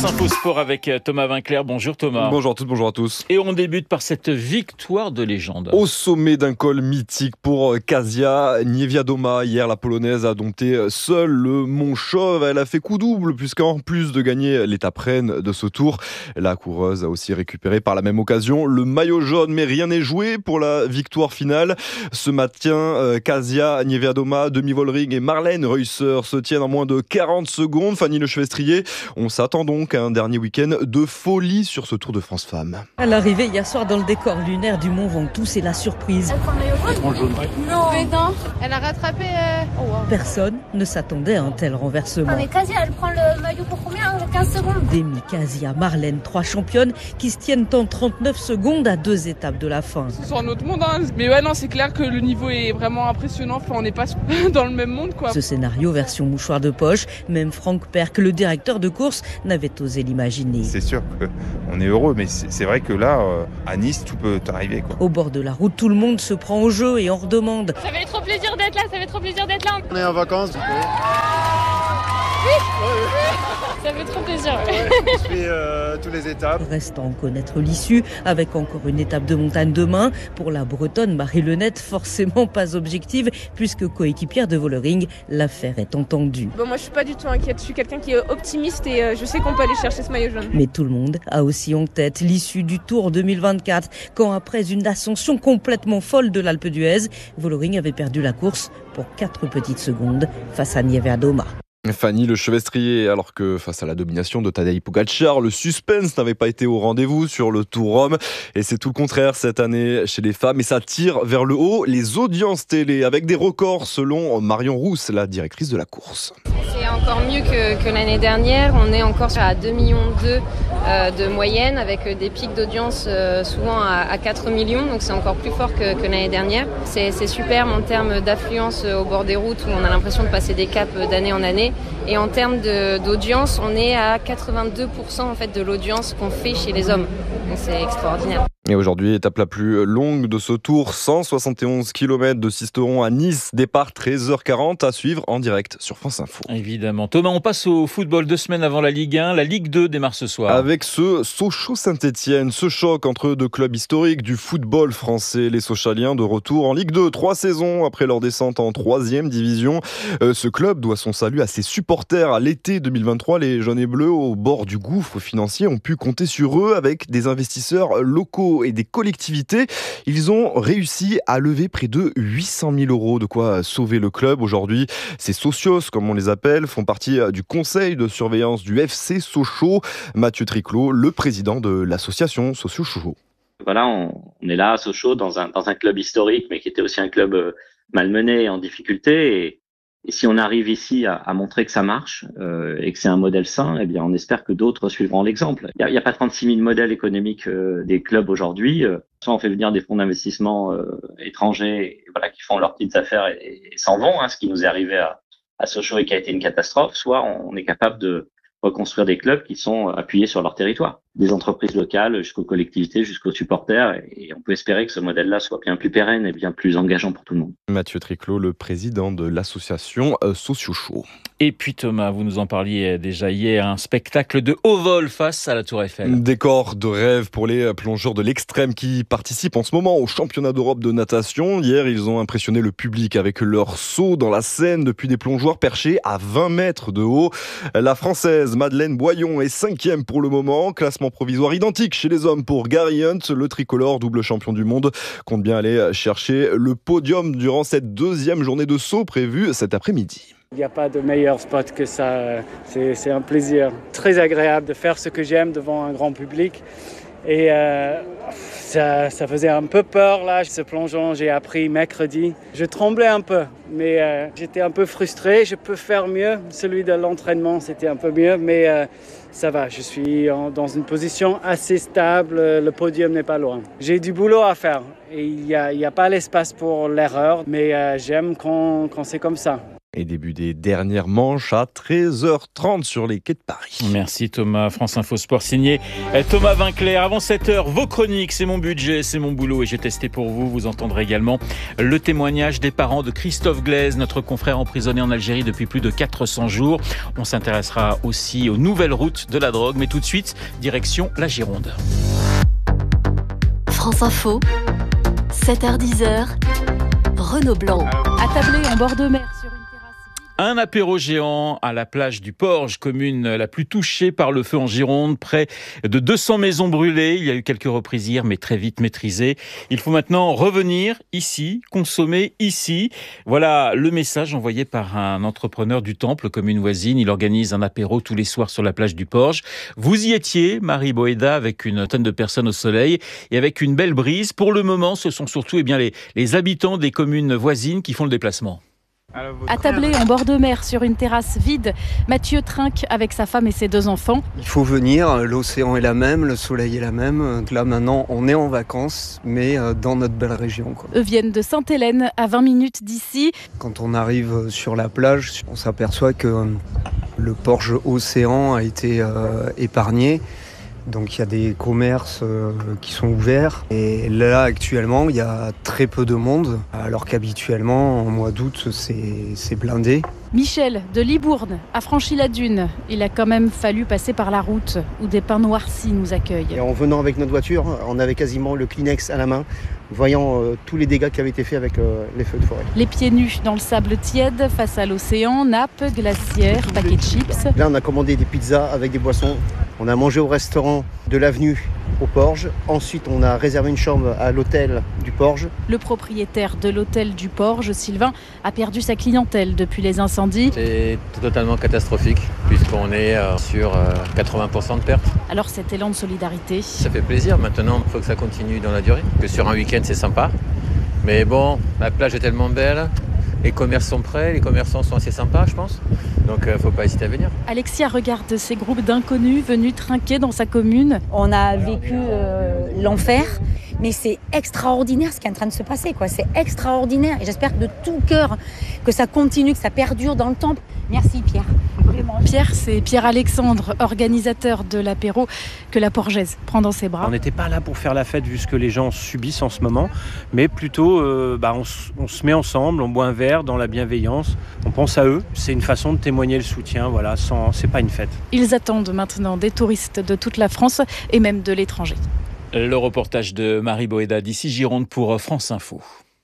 France Info Sport avec Thomas Vinclair. Bonjour Thomas. Bonjour à toutes, bonjour à tous. Et on débute par cette victoire de légende. Au sommet d'un col mythique pour Kasia Niewiadoma. Hier, la Polonaise a dompté seule le Mont Chauve. Elle a fait coup double puisqu'en plus de gagner l'étape reine de ce tour, la coureuse a aussi récupéré par la même occasion le maillot jaune. Mais rien n'est joué pour la victoire finale. Ce matin, Kasia Niewiadoma, Demi Vollering et Marlène Reusser se tiennent en moins de 40 secondes. Fanny Lechevestrier, on s'attend donc à un dernier week-end de folie sur ce Tour de France Femmes. À l'arrivée hier soir dans le décor lunaire du Mont Ventoux, c'est la surprise. Elle prend le jaune. Non, mais non, elle a rattrapé. Oh, wow. Personne ne s'attendait à un tel renversement. Ah, mais Kasia, elle prend le maillot pour combien? 15 secondes. Demi, Kasia, Marlène, 3 championnes qui se tiennent en 39 secondes à 2 étapes de la fin. C'est un autre monde, hein. Mais ouais, non, c'est clair que le niveau est vraiment impressionnant. Enfin, on n'est pas dans le même monde, quoi. Ce scénario version mouchoir de poche, même Franck Perck, le directeur de course, n'avait osé l'imaginer. C'est sûr qu'on est heureux, mais c'est vrai que là, à Nice, tout peut arriver, quoi. Au bord de la route, tout le monde se prend au jeu et en redemande. Ça fait trop plaisir d'être là, On est en vacances, du coup. Ça fait trop plaisir. On fait toutes les étapes. Reste à en connaître l'issue, avec encore une étape de montagne demain. Pour la Bretonne, Marie Lenette, forcément pas objective, puisque coéquipière de Vollering, l'affaire est entendue. Bon, moi, je suis pas du tout inquiète. Je suis quelqu'un qui est optimiste et je sais qu'on peut aller chercher ce maillot jaune. Mais tout le monde a aussi en tête l'issue du Tour 2024, quand après une ascension complètement folle de l'Alpe d'Huez, Vollering avait perdu la course pour 4 petites secondes face à Niewiadoma. Fanny Lechevestrier, alors que face à la domination de Tadej Pogačar, le suspense n'avait pas été au rendez-vous sur le Tour Rome. Et c'est tout le contraire cette année chez les femmes. Et ça tire vers le haut les audiences télé, avec des records selon Marion Rousse, la directrice de la course. C'est encore mieux que l'année dernière. On est encore à 2,2 millions de moyenne, avec des pics d'audience souvent à 4 millions. Donc c'est encore plus fort que l'année dernière. C'est superbe en termes d'affluence au bord des routes, où on a l'impression de passer des caps d'année en année. Et en termes d'audience, on est à 82% en fait de l'audience qu'on fait chez les hommes. Donc c'est extraordinaire. Et aujourd'hui, étape la plus longue de ce tour, 171 km de Sisteron à Nice, départ 13h40 à suivre en direct sur France Info. Évidemment. Thomas, on passe au football 2 semaines avant la Ligue 1. La Ligue 2 démarre ce soir. Avec ce Sochaux-Saint-Etienne, ce choc entre deux clubs historiques du football français. Les Sochaliens de retour en Ligue 2, 3 saisons après leur descente en 3e division. Ce club doit son salut à ses supporters. À l'été 2023, les jaunes et bleus, au bord du gouffre financier, ont pu compter sur eux avec des investisseurs locaux et des collectivités. Ils ont réussi à lever près de 800 000 €, de quoi sauver le club. Aujourd'hui, ces socios, comme on les appelle, font partie du conseil de surveillance du FC Sochaux. Mathieu Triclot, le président de l'association Sochaux. Voilà, on est là à Sochaux dans un club historique, mais qui était aussi un club malmené et en difficulté. Et si on arrive ici à montrer que ça marche et que c'est un modèle sain, eh bien, on espère que d'autres suivront l'exemple. Il y a pas 36 000 modèles économiques des clubs aujourd'hui. Soit on fait venir des fonds d'investissement étrangers, voilà, qui font leurs petites affaires et s'en vont, ce qui nous est arrivé à Sochaux et qui a été une catastrophe. Soit on est capable de reconstruire des clubs qui sont appuyés sur leur territoire, des entreprises locales jusqu'aux collectivités, jusqu'aux supporters, et on peut espérer que ce modèle-là soit bien plus pérenne et bien plus engageant pour tout le monde. Mathieu Triclot, le président de l'association Sochaux. Et puis Thomas, vous nous en parliez déjà hier, un spectacle de haut vol face à la Tour Eiffel. Décor de rêve pour les plongeurs de l'extrême qui participent en ce moment au championnat d'Europe de natation. Hier, ils ont impressionné le public avec leur saut dans la Seine depuis des plongeoires perchés à 20 mètres de haut. La Française Madeleine Boyon est 5e pour le moment. Classement provisoire identique chez les hommes pour Gary Hunt. Le tricolore, double champion du monde, compte bien aller chercher le podium durant cette 2e journée de saut prévue cet après-midi. Il n'y a pas de meilleur spot que ça. C'est un plaisir très agréable de faire ce que j'aime devant un grand public. Et ça faisait un peu peur là, ce plongeon, j'ai appris mercredi. Je tremblais un peu, mais j'étais un peu frustré. Je peux faire mieux. Celui de l'entraînement, c'était un peu mieux, mais ça va. Je suis dans une position assez stable. Le podium n'est pas loin. J'ai du boulot à faire et il n'y a pas l'espace pour l'erreur, mais j'aime quand c'est comme ça. Et début des dernières manches à 13h30 sur les quais de Paris. Merci Thomas. France Info Sport signé Thomas Vinclair. Avant 7h, vos chroniques, c'est mon budget, c'est mon boulot et j'ai testé pour vous. Vous entendrez également le témoignage des parents de Christophe Glaise, notre confrère emprisonné en Algérie depuis plus de 400 jours. On s'intéressera aussi aux nouvelles routes de la drogue. Mais tout de suite, direction la Gironde. France Info, 7h-10h, Renaud Blanc. Attablé en bord de mer sur une terrasse. Un apéro géant à la plage du Porge, commune la plus touchée par le feu en Gironde. Près de 200 maisons brûlées. Il y a eu quelques reprises hier, mais très vite maîtrisées. Il faut maintenant revenir ici, consommer ici. Voilà le message envoyé par un entrepreneur du Temple, commune voisine. Il organise un apéro tous les soirs sur la plage du Porge. Vous y étiez, Marie Boéda, avec une tonne de personnes au soleil et avec une belle brise. Pour le moment, ce sont surtout les habitants des communes voisines qui font le déplacement. Attablé en bord de mer sur une terrasse vide, Mathieu trinque avec sa femme et ses 2 enfants. Il faut venir, l'océan est la même, le soleil est la même. Là maintenant on est en vacances, mais dans notre belle région, quoi. Eux viennent de Sainte-Hélène, à 20 minutes d'ici. Quand on arrive sur la plage, on s'aperçoit que le Porge océan a été épargné. Donc il y a des commerces qui sont ouverts et là actuellement il y a très peu de monde alors qu'habituellement en mois d'août c'est blindé. Michel de Libourne a franchi la dune. Il a quand même fallu passer par la route où des pins noircis nous accueillent. Et en venant avec notre voiture, on avait quasiment le Kleenex à la main, voyant tous les dégâts qui avaient été faits avec les feux de forêt. Les pieds nus dans le sable tiède face à l'océan, nappes, glacières, paquets de chips. Là on a commandé des pizzas avec des boissons. On a mangé au restaurant de l'avenue au Porge. Ensuite, on a réservé une chambre à l'hôtel du Porge. Le propriétaire de l'hôtel du Porge, Sylvain, a perdu sa clientèle depuis les incendies. C'est totalement catastrophique puisqu'on est sur 80% de pertes. Alors cet élan de solidarité. Ça fait plaisir. Maintenant, il faut que ça continue dans la durée. Que sur un week-end, c'est sympa. Mais bon, la plage est tellement belle. Les commerces sont prêts, les commerçants sont assez sympas, je pense. Donc, faut pas hésiter à venir. Alexia regarde ces groupes d'inconnus venus trinquer dans sa commune. On a vécu l'enfer, mais c'est extraordinaire ce qui est en train de se passer, quoi. C'est extraordinaire. Et j'espère de tout cœur que ça continue, que ça perdure dans le temps. Merci Pierre. Vraiment. Pierre, c'est Pierre-Alexandre, organisateur de l'apéro que la Porgaise prend dans ses bras. On n'était pas là pour faire la fête vu ce que les gens subissent en ce moment, mais plutôt on se met ensemble, on boit un verre dans la bienveillance, on pense à eux. C'est une façon de témoigner le soutien, voilà, c'est pas une fête. Ils attendent maintenant des touristes de toute la France et même de l'étranger. Le reportage de Marie Boéda d'ici Gironde pour France Info.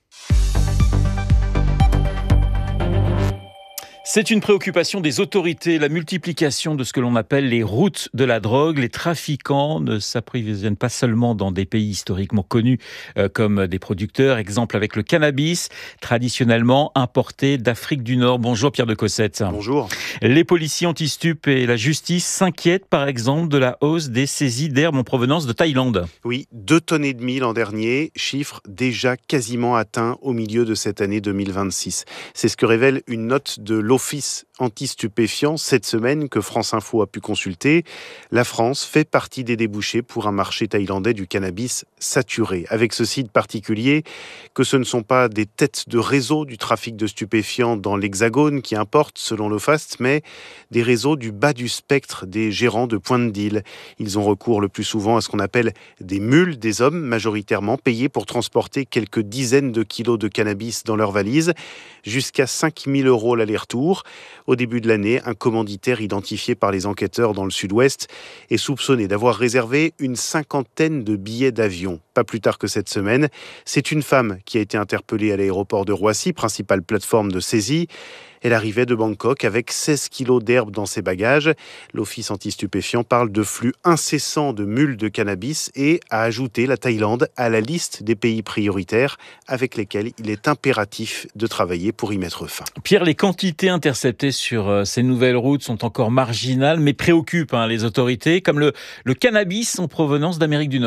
C'est une préoccupation des autorités, la multiplication de ce que l'on appelle les routes de la drogue. Les trafiquants ne s'approvisionnent pas seulement dans des pays historiquement connus comme des producteurs. Exemple avec le cannabis, traditionnellement importé d'Afrique du Nord. Bonjour Pierre de Cossette. Bonjour. Les policiers anti-stup et la justice s'inquiètent par exemple de la hausse des saisies d'herbes en provenance de Thaïlande. Oui, 2,5 tonnes l'an dernier, chiffre déjà quasiment atteint au milieu de cette année 2026. C'est ce que révèle une note de l'Office anti-stupéfiants cette semaine que France Info a pu consulter. La France fait partie des débouchés pour un marché thaïlandais du cannabis saturé. Avec ce site particulier que ce ne sont pas des têtes de réseau du trafic de stupéfiants dans l'Hexagone qui importent selon l'OFAST, mais des réseaux du bas du spectre des gérants de points de deal. Ils ont recours le plus souvent à ce qu'on appelle des mules, des hommes majoritairement payés pour transporter quelques dizaines de kilos de cannabis dans leurs valises, jusqu'à 5 000 € l'aller-retour. Au début de l'année, un commanditaire identifié par les enquêteurs dans le sud-ouest est soupçonné d'avoir réservé une 50aine de billets d'avion. Pas plus tard que cette semaine, c'est une femme qui a été interpellée à l'aéroport de Roissy, principale plateforme de saisie. Elle arrivait de Bangkok avec 16 kilos d'herbe dans ses bagages. L'Office anti-stupéfiants parle de flux incessants de mules de cannabis et a ajouté la Thaïlande à la liste des pays prioritaires avec lesquels il est impératif de travailler pour y mettre fin. Pierre, les quantités interceptées sur ces nouvelles routes sont encore marginales mais préoccupent les autorités, comme le cannabis en provenance d'Amérique du Nord.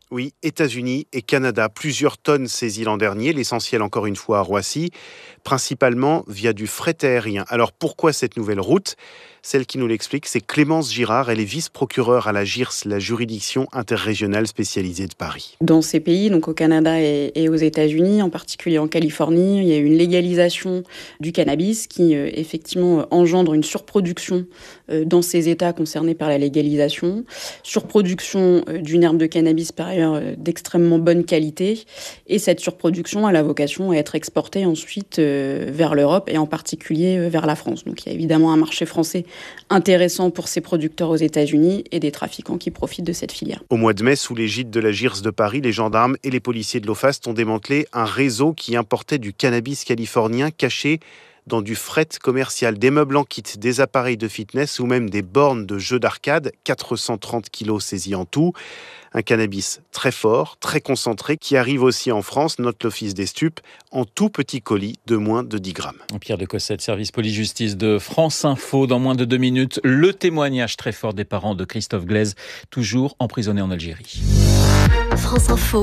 Oui, États-Unis et Canada. Plusieurs tonnes saisies l'an dernier, l'essentiel encore une fois à Roissy, principalement via du fret aérien. Alors pourquoi cette nouvelle route ? Celle qui nous l'explique, c'est Clémence Girard. Elle est vice-procureure à la JIRS, la juridiction interrégionale spécialisée de Paris. Dans ces pays, donc au Canada et aux États-Unis, en particulier en Californie, il y a une légalisation du cannabis qui effectivement engendre une surproduction dans ces États concernés par la légalisation. Surproduction d'une herbe de cannabis par ailleurs d'extrêmement bonne qualité. Et cette surproduction a la vocation à être exportée ensuite vers l'Europe et en particulier vers la France. Donc il y a évidemment un marché français intéressant pour ces producteurs aux États-Unis et des trafiquants qui profitent de cette filière. Au mois de mai, sous l'égide de la JIRS de Paris, les gendarmes et les policiers de l'OFAST ont démantelé un réseau qui importait du cannabis californien caché dans du fret commercial, des meubles en kit, des appareils de fitness ou même des bornes de jeux d'arcade, 430 kilos saisis en tout. Un cannabis très fort, très concentré, qui arrive aussi en France, note l'Office des stupes, en tout petit colis de moins de 10 grammes. Pierre de Cossette, service police-justice de France Info. Dans moins de 2 minutes, le témoignage très fort des parents de Christophe Glaise, toujours emprisonné en Algérie. France Info,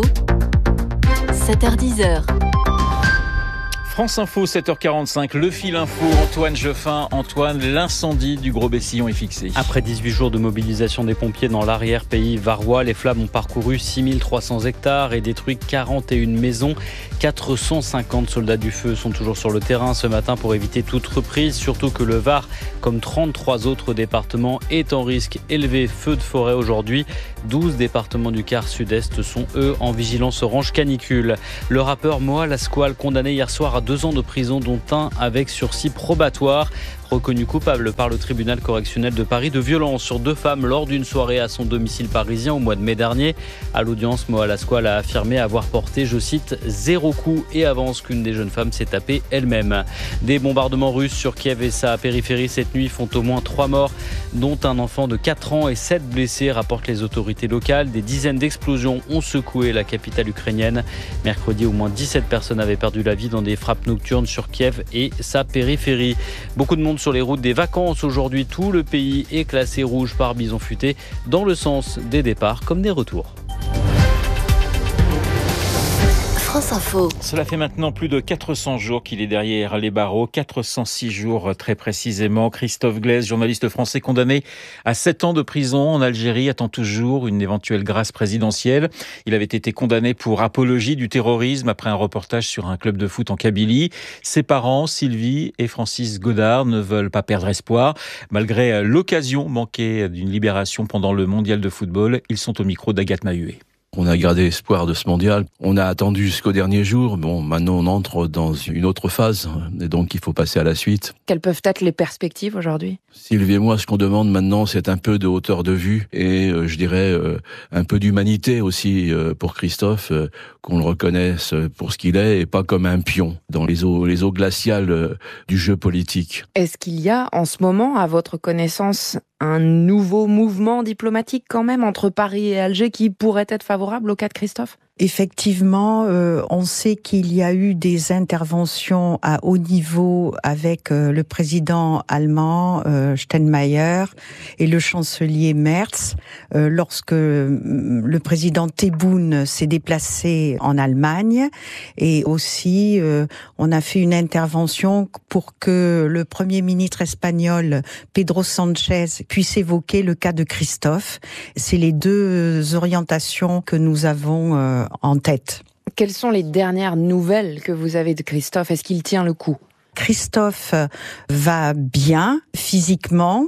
7h10. France Info, 7h45, le fil info, Antoine Jeffin. Antoine, l'incendie du Gros Bessillon est fixé. Après 18 jours de mobilisation des pompiers dans l'arrière-pays varois, les flammes ont parcouru 6300 hectares et détruit 41 maisons. 450 soldats du feu sont toujours sur le terrain ce matin pour éviter toute reprise, surtout que le Var, comme 33 autres départements, est en risque élevé. Feu de forêt aujourd'hui. 12 départements du quart sud-est sont, eux, en vigilance orange canicule. Le rappeur Moa Lasquale, condamné hier soir à 2 ans de prison, dont un avec sursis probatoire. Reconnu coupable par le tribunal correctionnel de Paris de violence sur 2 femmes lors d'une soirée à son domicile parisien au mois de mai dernier. À l'audience, Moa Lasquale a affirmé avoir porté, je cite, 0 coup et avance qu'une des jeunes femmes s'est tapée elle-même. Des bombardements russes sur Kiev et sa périphérie cette nuit font au moins 3 morts, dont un enfant de 4 ans et 7 blessés, rapportent les autorités locales. Des dizaines d'explosions ont secoué la capitale ukrainienne. Mercredi, au moins 17 personnes avaient perdu la vie dans des frappes nocturnes sur Kiev et sa périphérie. Beaucoup de monde sur les routes des vacances. Aujourd'hui, tout le pays est classé rouge par bison futé dans le sens des départs comme des retours. France Info. Cela fait maintenant plus de 400 jours qu'il est derrière les barreaux, 406 jours très précisément. Christophe Glaise, journaliste français condamné à 7 ans de prison en Algérie, attend toujours une éventuelle grâce présidentielle. Il avait été condamné pour apologie du terrorisme après un reportage sur un club de foot en Kabylie. Ses parents, Sylvie et Francis Godard, ne veulent pas perdre espoir. Malgré l'occasion manquée d'une libération pendant le mondial de football, ils sont au micro d'Agathe Mahuet. On a gardé espoir de ce mondial. On a attendu jusqu'au dernier jour. Bon, maintenant on entre dans une autre phase et donc il faut passer à la suite. Quelles peuvent être les perspectives aujourd'hui ? Sylvie et moi, ce qu'on demande maintenant, c'est un peu de hauteur de vue et je dirais un peu d'humanité aussi pour Christophe, qu'on le reconnaisse pour ce qu'il est et pas comme un pion dans les eaux glaciales du jeu politique. Est-ce qu'il y a en ce moment, à votre connaissance, un nouveau mouvement diplomatique quand même entre Paris et Alger qui pourrait être favorable au cas de Christophe ? Effectivement, on sait qu'il y a eu des interventions à haut niveau avec le président allemand Steinmeier et le chancelier Merz lorsque le président Tebboune s'est déplacé en Allemagne, et aussi on a fait une intervention pour que le premier ministre espagnol Pedro Sanchez puisse évoquer le cas de Christophe. C'est les 2 orientations que nous avons en tête. Quelles sont les dernières nouvelles que vous avez de Christophe ? Est-ce qu'il tient le coup ? Christophe va bien physiquement,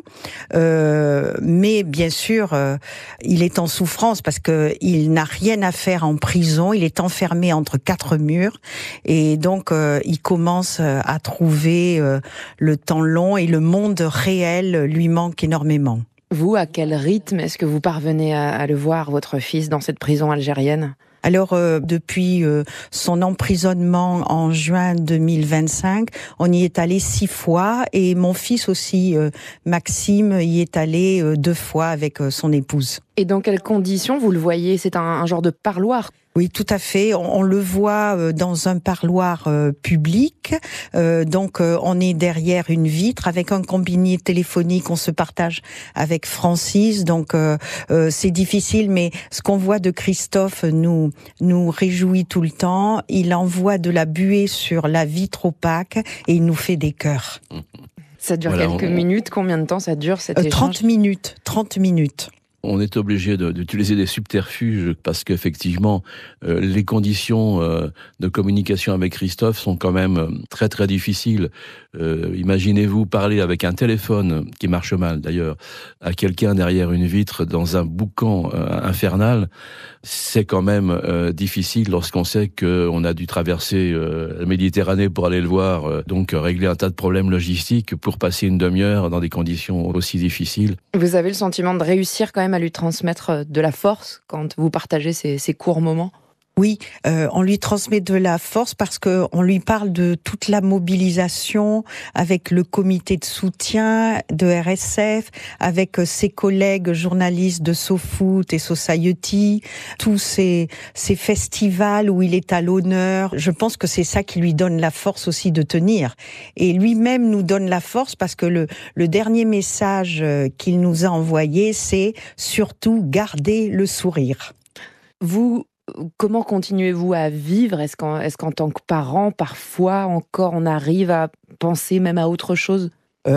mais bien sûr, il est en souffrance parce que il n'a rien à faire en prison. Il est enfermé entre 4 murs et donc il commence à trouver le temps long et le monde réel lui manque énormément. Vous, à quel rythme est-ce que vous parvenez à le voir, votre fils, dans cette prison algérienne ? Alors, depuis son emprisonnement en juin 2025, on y est allé 6 fois et mon fils aussi, Maxime, y est allé 2 fois avec son épouse. Et dans quelles conditions vous le voyez ? C'est un genre de parloir ? Oui, tout à fait. On le voit dans un parloir public. Donc, on est derrière une vitre avec un combiné téléphonique. On se partage avec Francis. Donc, c'est difficile. Mais ce qu'on voit de Christophe nous réjouit tout le temps. Il envoie de la buée sur la vitre opaque et il nous fait des cœurs. Ça dure quelques minutes. Combien de temps ça dure cet échange ? 30 minutes. On est obligé d'utiliser des subterfuges parce qu'effectivement, les conditions de communication avec Christophe sont quand même très très difficiles. Imaginez-vous parler avec un téléphone, qui marche mal d'ailleurs, à quelqu'un derrière une vitre dans un boucan infernal. C'est quand même difficile lorsqu'on sait qu'on a dû traverser la Méditerranée pour aller le voir, donc régler un tas de problèmes logistiques pour passer une demi-heure dans des conditions aussi difficiles. Vous avez le sentiment de réussir quand même à lui transmettre de la force quand vous partagez ces courts moments ? Oui, on lui transmet de la force parce que on lui parle de toute la mobilisation avec le comité de soutien de RSF, avec ses collègues journalistes de SoFoot et Society, tous ces festivals où il est à l'honneur. Je pense que c'est ça qui lui donne la force aussi de tenir. Et lui-même nous donne la force parce que le dernier message qu'il nous a envoyé, c'est surtout garder le sourire. Comment continuez-vous à vivre ? Est-ce qu'en tant que parent, parfois encore, on arrive à penser même à autre chose ?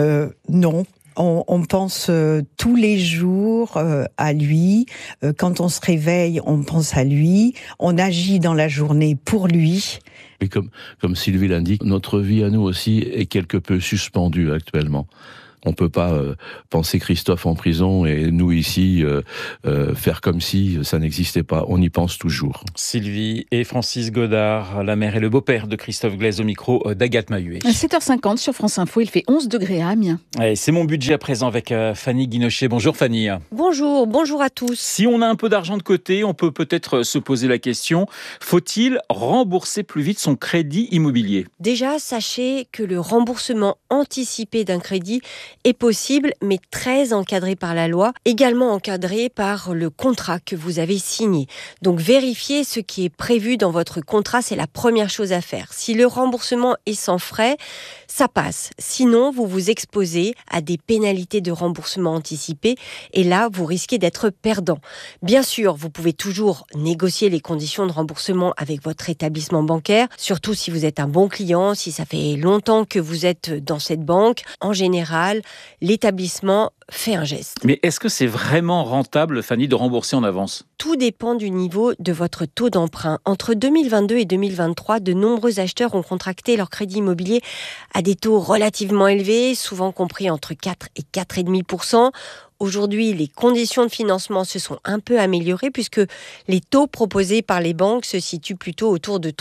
Non. On pense tous les jours à lui. Quand on se réveille, on pense à lui. On agit dans la journée pour lui. Et comme Sylvie l'indique, notre vie à nous aussi est quelque peu suspendue actuellement. On peut pas penser Christophe en prison et nous ici faire comme si ça n'existait pas. On y pense toujours. Sylvie et Francis Godard, la mère et le beau-père de Christophe Glaise au micro d'Agathe Mahuet. 7h50 sur France Info, il fait 11 degrés à Amiens. Allez, c'est mon budget à présent avec Fanny Guinochet. Bonjour Fanny. Bonjour à tous. Si on a un peu d'argent de côté, on peut peut-être se poser la question, faut-il rembourser plus vite son crédit immobilier ? Déjà, sachez que le remboursement anticipé d'un crédit est possible, mais très encadré par la loi, également encadré par le contrat que vous avez signé. Donc vérifiez ce qui est prévu dans votre contrat, c'est la première chose à faire. Si le remboursement est sans frais, ça passe. Sinon, vous vous exposez à des pénalités de remboursement anticipé et là, vous risquez d'être perdant. Bien sûr, vous pouvez toujours négocier les conditions de remboursement avec votre établissement bancaire, surtout si vous êtes un bon client, si ça fait longtemps que vous êtes dans cette banque. En général, l'établissement fait un geste. Mais est-ce que c'est vraiment rentable, Fanny, de rembourser en avance ? Tout dépend du niveau de votre taux d'emprunt. Entre 2022 et 2023, de nombreux acheteurs ont contracté leur crédit immobilier à des taux relativement élevés, souvent compris entre 4 et 4,5%. Aujourd'hui, les conditions de financement se sont un peu améliorées puisque les taux proposés par les banques se situent plutôt autour de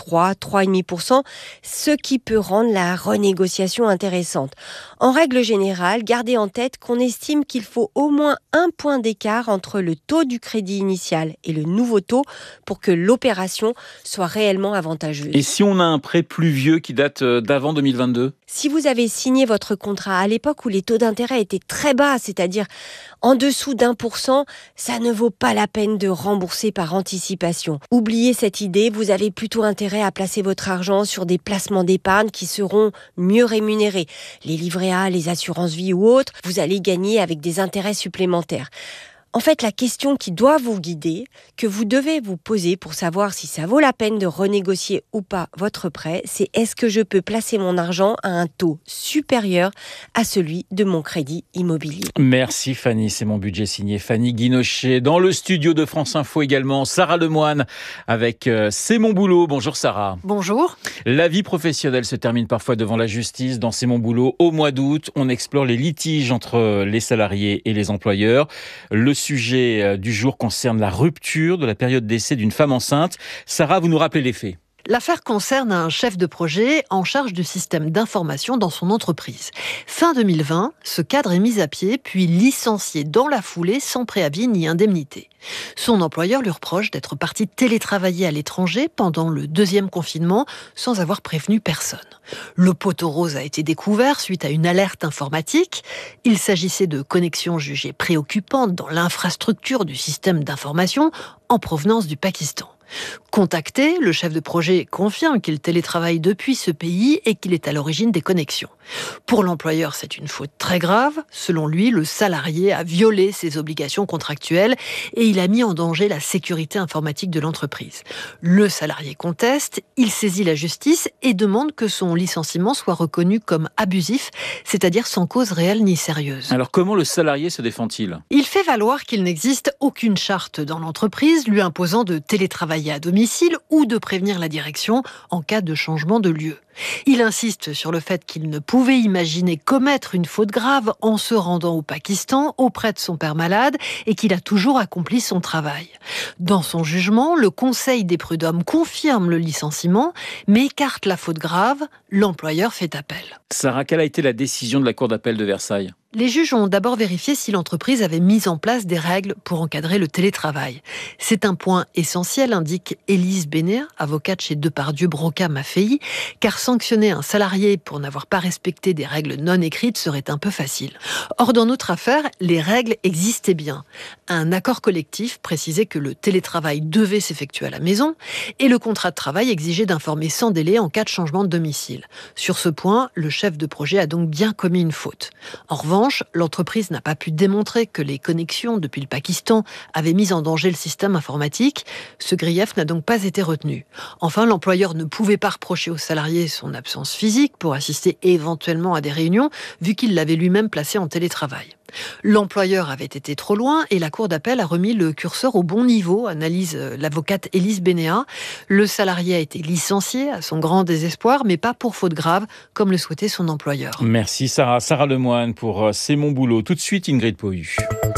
3,5%, ce qui peut rendre la renégociation intéressante. En règle générale, gardez en tête qu'on estime qu'il faut au moins 1 point d'écart entre le taux du crédit initial et le nouveau taux pour que l'opération soit réellement avantageuse. Et si on a un prêt plus vieux qui date d'avant 2022 ? Si vous avez signé votre contrat à l'époque où les taux d'intérêt étaient très bas, c'est-à-dire en dessous d'1%, ça ne vaut pas la peine de rembourser par anticipation. Oubliez cette idée, vous avez plutôt intérêt à placer votre argent sur des placements d'épargne qui seront mieux rémunérés. Les livrets A, les assurances vie ou autres, vous allez gagner avec des intérêts supplémentaires. En fait, la question qui doit vous guider, que vous devez vous poser pour savoir si ça vaut la peine de renégocier ou pas votre prêt, c'est est-ce que je peux placer mon argent à un taux supérieur à celui de mon crédit immobilier. Merci Fanny, c'est mon budget signé Fanny Guinochet. Dans le studio de France Info également, Sarah Lemoine avec C'est mon boulot. Bonjour Sarah. Bonjour. La vie professionnelle se termine parfois devant la justice. Dans C'est mon boulot, au mois d'août, on explore les litiges entre les salariés et les employeurs. Le sujet du jour concerne la rupture de la période d'essai d'une femme enceinte. Sarah, vous nous rappelez les faits. L'affaire concerne un chef de projet en charge du système d'information dans son entreprise. Fin 2020, ce cadre est mis à pied, puis licencié dans la foulée sans préavis ni indemnité. Son employeur lui reproche d'être parti télétravailler à l'étranger pendant le 2e confinement sans avoir prévenu personne. Le poteau rose a été découvert suite à une alerte informatique. Il s'agissait de connexions jugées préoccupantes dans l'infrastructure du système d'information en provenance du Pakistan. Contacté, le chef de projet confirme qu'il télétravaille depuis ce pays et qu'il est à l'origine des connexions. Pour l'employeur, c'est une faute très grave. Selon lui, le salarié a violé ses obligations contractuelles et il a mis en danger la sécurité informatique de l'entreprise. Le salarié conteste, il saisit la justice et demande que son licenciement soit reconnu comme abusif, c'est-à-dire sans cause réelle ni sérieuse. Alors comment le salarié se défend-il ? Il fait valoir qu'il n'existe aucune charte dans l'entreprise lui imposant de télétravailler à domicile ou de prévenir la direction en cas de changement de lieu. Il insiste sur le fait qu'il ne pouvait imaginer commettre une faute grave en se rendant au Pakistan auprès de son père malade et qu'il a toujours accompli son travail. Dans son jugement, le Conseil des prud'hommes confirme le licenciement mais écarte la faute grave. L'employeur fait appel. Sarah, quelle a été la décision de la Cour d'appel de Versailles ? Les juges ont d'abord vérifié si l'entreprise avait mis en place des règles pour encadrer le télétravail. C'est un point essentiel, indique Élise Bénéat, avocate chez Depardieu Broca Maffei, car sanctionner un salarié pour n'avoir pas respecté des règles non écrites serait un peu facile. Or, dans notre affaire, les règles existaient bien. Un accord collectif précisait que le télétravail devait s'effectuer à la maison et le contrat de travail exigeait d'informer sans délai en cas de changement de domicile. Sur ce point, le chef de projet a donc bien commis une faute. En revanche, l'entreprise n'a pas pu démontrer que les connexions depuis le Pakistan avaient mis en danger le système informatique. Ce grief n'a donc pas été retenu. Enfin, l'employeur ne pouvait pas reprocher au salarié son absence physique pour assister éventuellement à des réunions, vu qu'il l'avait lui-même placé en télétravail. L'employeur avait été trop loin et la Cour d'appel a remis le curseur au bon niveau, analyse l'avocate Élise Bénéat. Le salarié a été licencié à son grand désespoir, mais pas pour faute grave, comme le souhaitait son employeur. Merci Sarah. Sarah Lemoine pour C'est mon boulot. Tout de suite, Ingrid Pohu.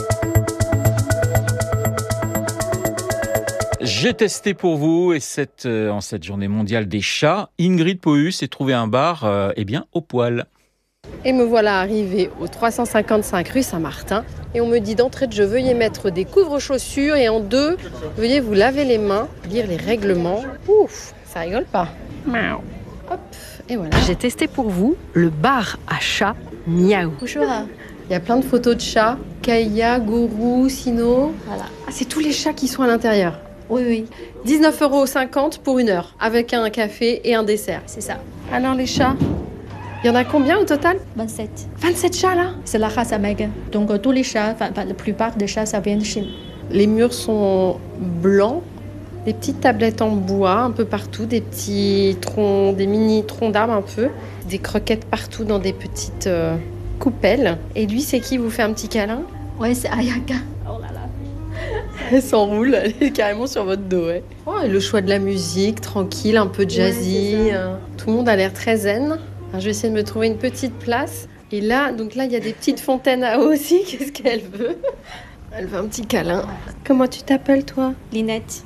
J'ai testé pour vous, et en cette journée mondiale des chats, Ingrid Pohu s'est trouvé un bar au poil. Et me voilà arrivée au 355 rue Saint-Martin. Et on me dit d'entrée de jeu, veuillez mettre des couvre-chaussures et en 2, veuillez vous laver les mains, lire les règlements. Ouf, ça rigole pas. Miaou. Hop, et voilà. J'ai testé pour vous le bar à chat Miaou. Bonjour. Il y a plein de photos de chats. Kaya, Gourou, Sino. Voilà. Ah, c'est tous les chats qui sont à l'intérieur. Oui. 19,50 € pour 1 heure, avec un café et un dessert. C'est ça. Alors les chats, il y en a combien au total ? 27. 27 chats là ? C'est la race Amaga. Donc tous les chats, la plupart des chats, ça vient de Chine. Les murs sont blancs, des petites tablettes en bois un peu partout, des petits troncs, des mini troncs d'arbres un peu, des croquettes partout dans des petites coupelles. Et lui, c'est qui vous fait un petit câlin ? Ouais, c'est Ayaka. Oh là là. Elle s'enroule, elle est carrément sur votre dos. Ouais. Oh, et le choix de la musique, tranquille, un peu jazzy. Ouais, tout le monde a l'air très zen. Alors, je vais essayer de me trouver une petite place. Et là, il y a des petites fontaines à eau aussi. Qu'est-ce qu'elle veut ? Elle veut un petit câlin. Comment tu t'appelles, toi ? Linette.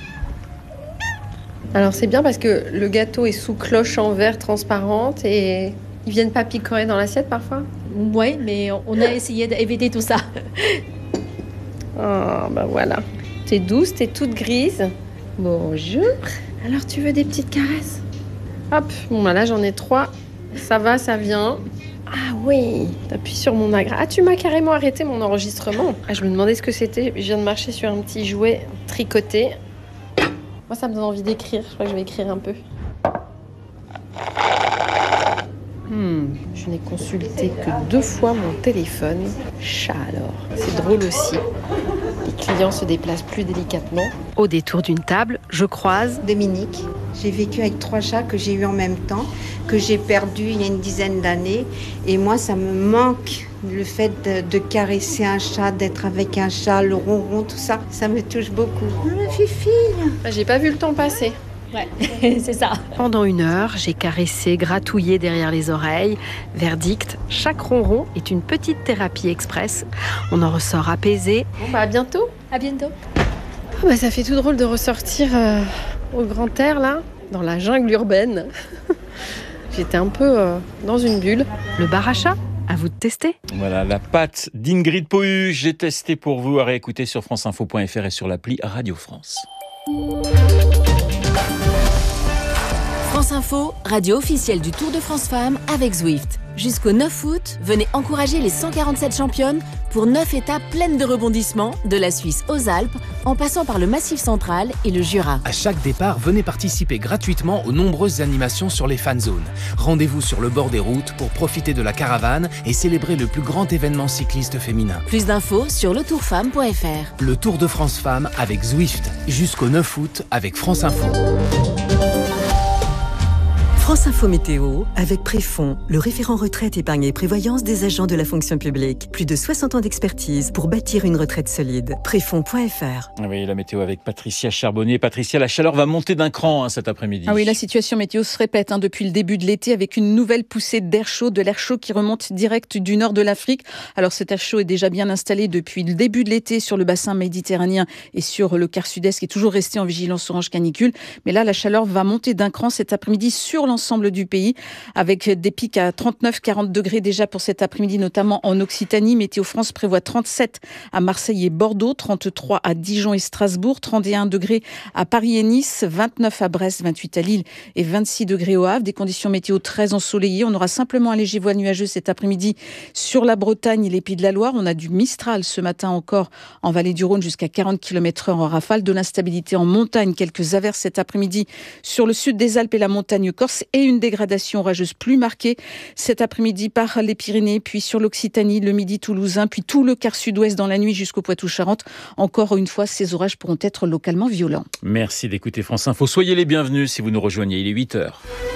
Alors, c'est bien parce que le gâteau est sous cloche en verre transparente et ils viennent pas picorer dans l'assiette parfois ? Oui, mais on a essayé d'éviter tout ça. Ah, voilà. T'es douce, t'es toute grise. Bonjour. Alors, tu veux des petites caresses ? Hop, là, j'en ai 3. Ça va, ça vient. Ah oui, t'appuies sur mon agraffe. Ah, tu m'as carrément arrêté mon enregistrement. Ah, je me demandais ce que c'était. Je viens de marcher sur un petit jouet tricoté. Moi, ça me donne envie d'écrire. Je crois que je vais écrire un peu. Je n'ai consulté que 2 fois mon téléphone. Chat alors. C'est drôle aussi. Les clients se déplacent plus délicatement. Au détour d'une table, je croise Dominique. J'ai vécu avec 3 chats que j'ai eu en même temps, que j'ai perdu il y a une dizaine d'années. Et moi, ça me manque le fait de caresser un chat, d'être avec un chat, le ronron, tout ça. Ça me touche beaucoup. Ma fille. J'ai pas vu le temps passer. Ouais, c'est ça. Pendant 1 heure, j'ai caressé, gratouillé derrière les oreilles. Verdict, chaque ronron est une petite thérapie express. On en ressort apaisé. Bon, à bientôt. À bientôt. Ça fait tout drôle de ressortir au grand air, là, dans la jungle urbaine. J'étais un peu dans une bulle. Le bar à chat, à vous de tester. Voilà, la pâte d'Ingrid Pohu. J'ai testé pour vous, à réécouter sur franceinfo.fr et sur l'appli Radio France. France Info, radio officielle du Tour de France Femmes avec Zwift. Jusqu'au 9 août, venez encourager les 147 championnes pour 9 étapes pleines de rebondissements, de la Suisse aux Alpes, en passant par le Massif central et le Jura. À chaque départ, venez participer gratuitement aux nombreuses animations sur les fan zones. Rendez-vous sur le bord des routes pour profiter de la caravane et célébrer le plus grand événement cycliste féminin. Plus d'infos sur letourfemme.fr. Le Tour de France Femmes avec Zwift, jusqu'au 9 août avec France Info. France Info Météo, avec Préfond, le référent retraite, épargne et prévoyance des agents de la fonction publique. Plus de 60 ans d'expertise pour bâtir une retraite solide. Préfond.fr. Oui, la météo avec Patricia Charbonnier. Patricia, la chaleur va monter d'un cran cet après-midi. Ah oui, la situation météo se répète depuis le début de l'été avec une nouvelle poussée d'air chaud, de l'air chaud qui remonte direct du nord de l'Afrique. Alors cet air chaud est déjà bien installé depuis le début de l'été sur le bassin méditerranéen et sur le quart sud-est qui est toujours resté en vigilance orange canicule. Mais là, la chaleur va monter d'un cran cet après-midi sur l'ensemble du pays, avec des pics à 39-40 degrés déjà pour cet après-midi, notamment en Occitanie. Météo France prévoit 37 à Marseille et Bordeaux, 33 à Dijon et Strasbourg, 31 degrés à Paris et Nice, 29 à Brest, 28 à Lille et 26 degrés au Havre. Des conditions météo très ensoleillées. On aura simplement un léger voile nuageux cet après-midi sur la Bretagne et les Pays de la Loire. On a du Mistral ce matin encore en vallée du Rhône jusqu'à 40 km/h en rafale. De l'instabilité en montagne, quelques averses cet après-midi sur le sud des Alpes et la montagne corse et une dégradation orageuse plus marquée cet après-midi par les Pyrénées, puis sur l'Occitanie, le Midi toulousain, puis tout le quart sud-ouest dans la nuit jusqu'au Poitou-Charentes. Encore une fois, ces orages pourront être localement violents. Merci d'écouter France Info. Soyez les bienvenus si vous nous rejoignez. Il est 8h.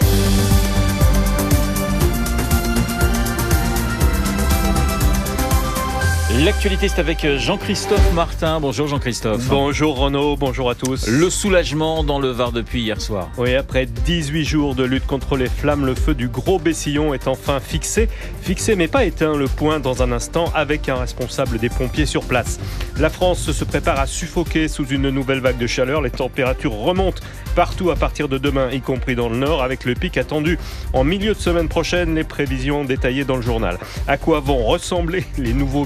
L'actualité, c'est avec Jean-Christophe Martin. Bonjour Jean-Christophe. Bonjour Renaud, bonjour à tous. Le soulagement dans le Var depuis hier soir. Oui, après 18 jours de lutte contre les flammes, le feu du Gros Bessillon est enfin fixé. Fixé mais pas éteint, le point dans un instant avec un responsable des pompiers sur place. La France se prépare à suffoquer sous une nouvelle vague de chaleur. Les températures remontent partout à partir de demain, y compris dans le nord, avec le pic attendu en milieu de semaine prochaine. Les prévisions détaillées dans le journal. À quoi vont ressembler les nouveaux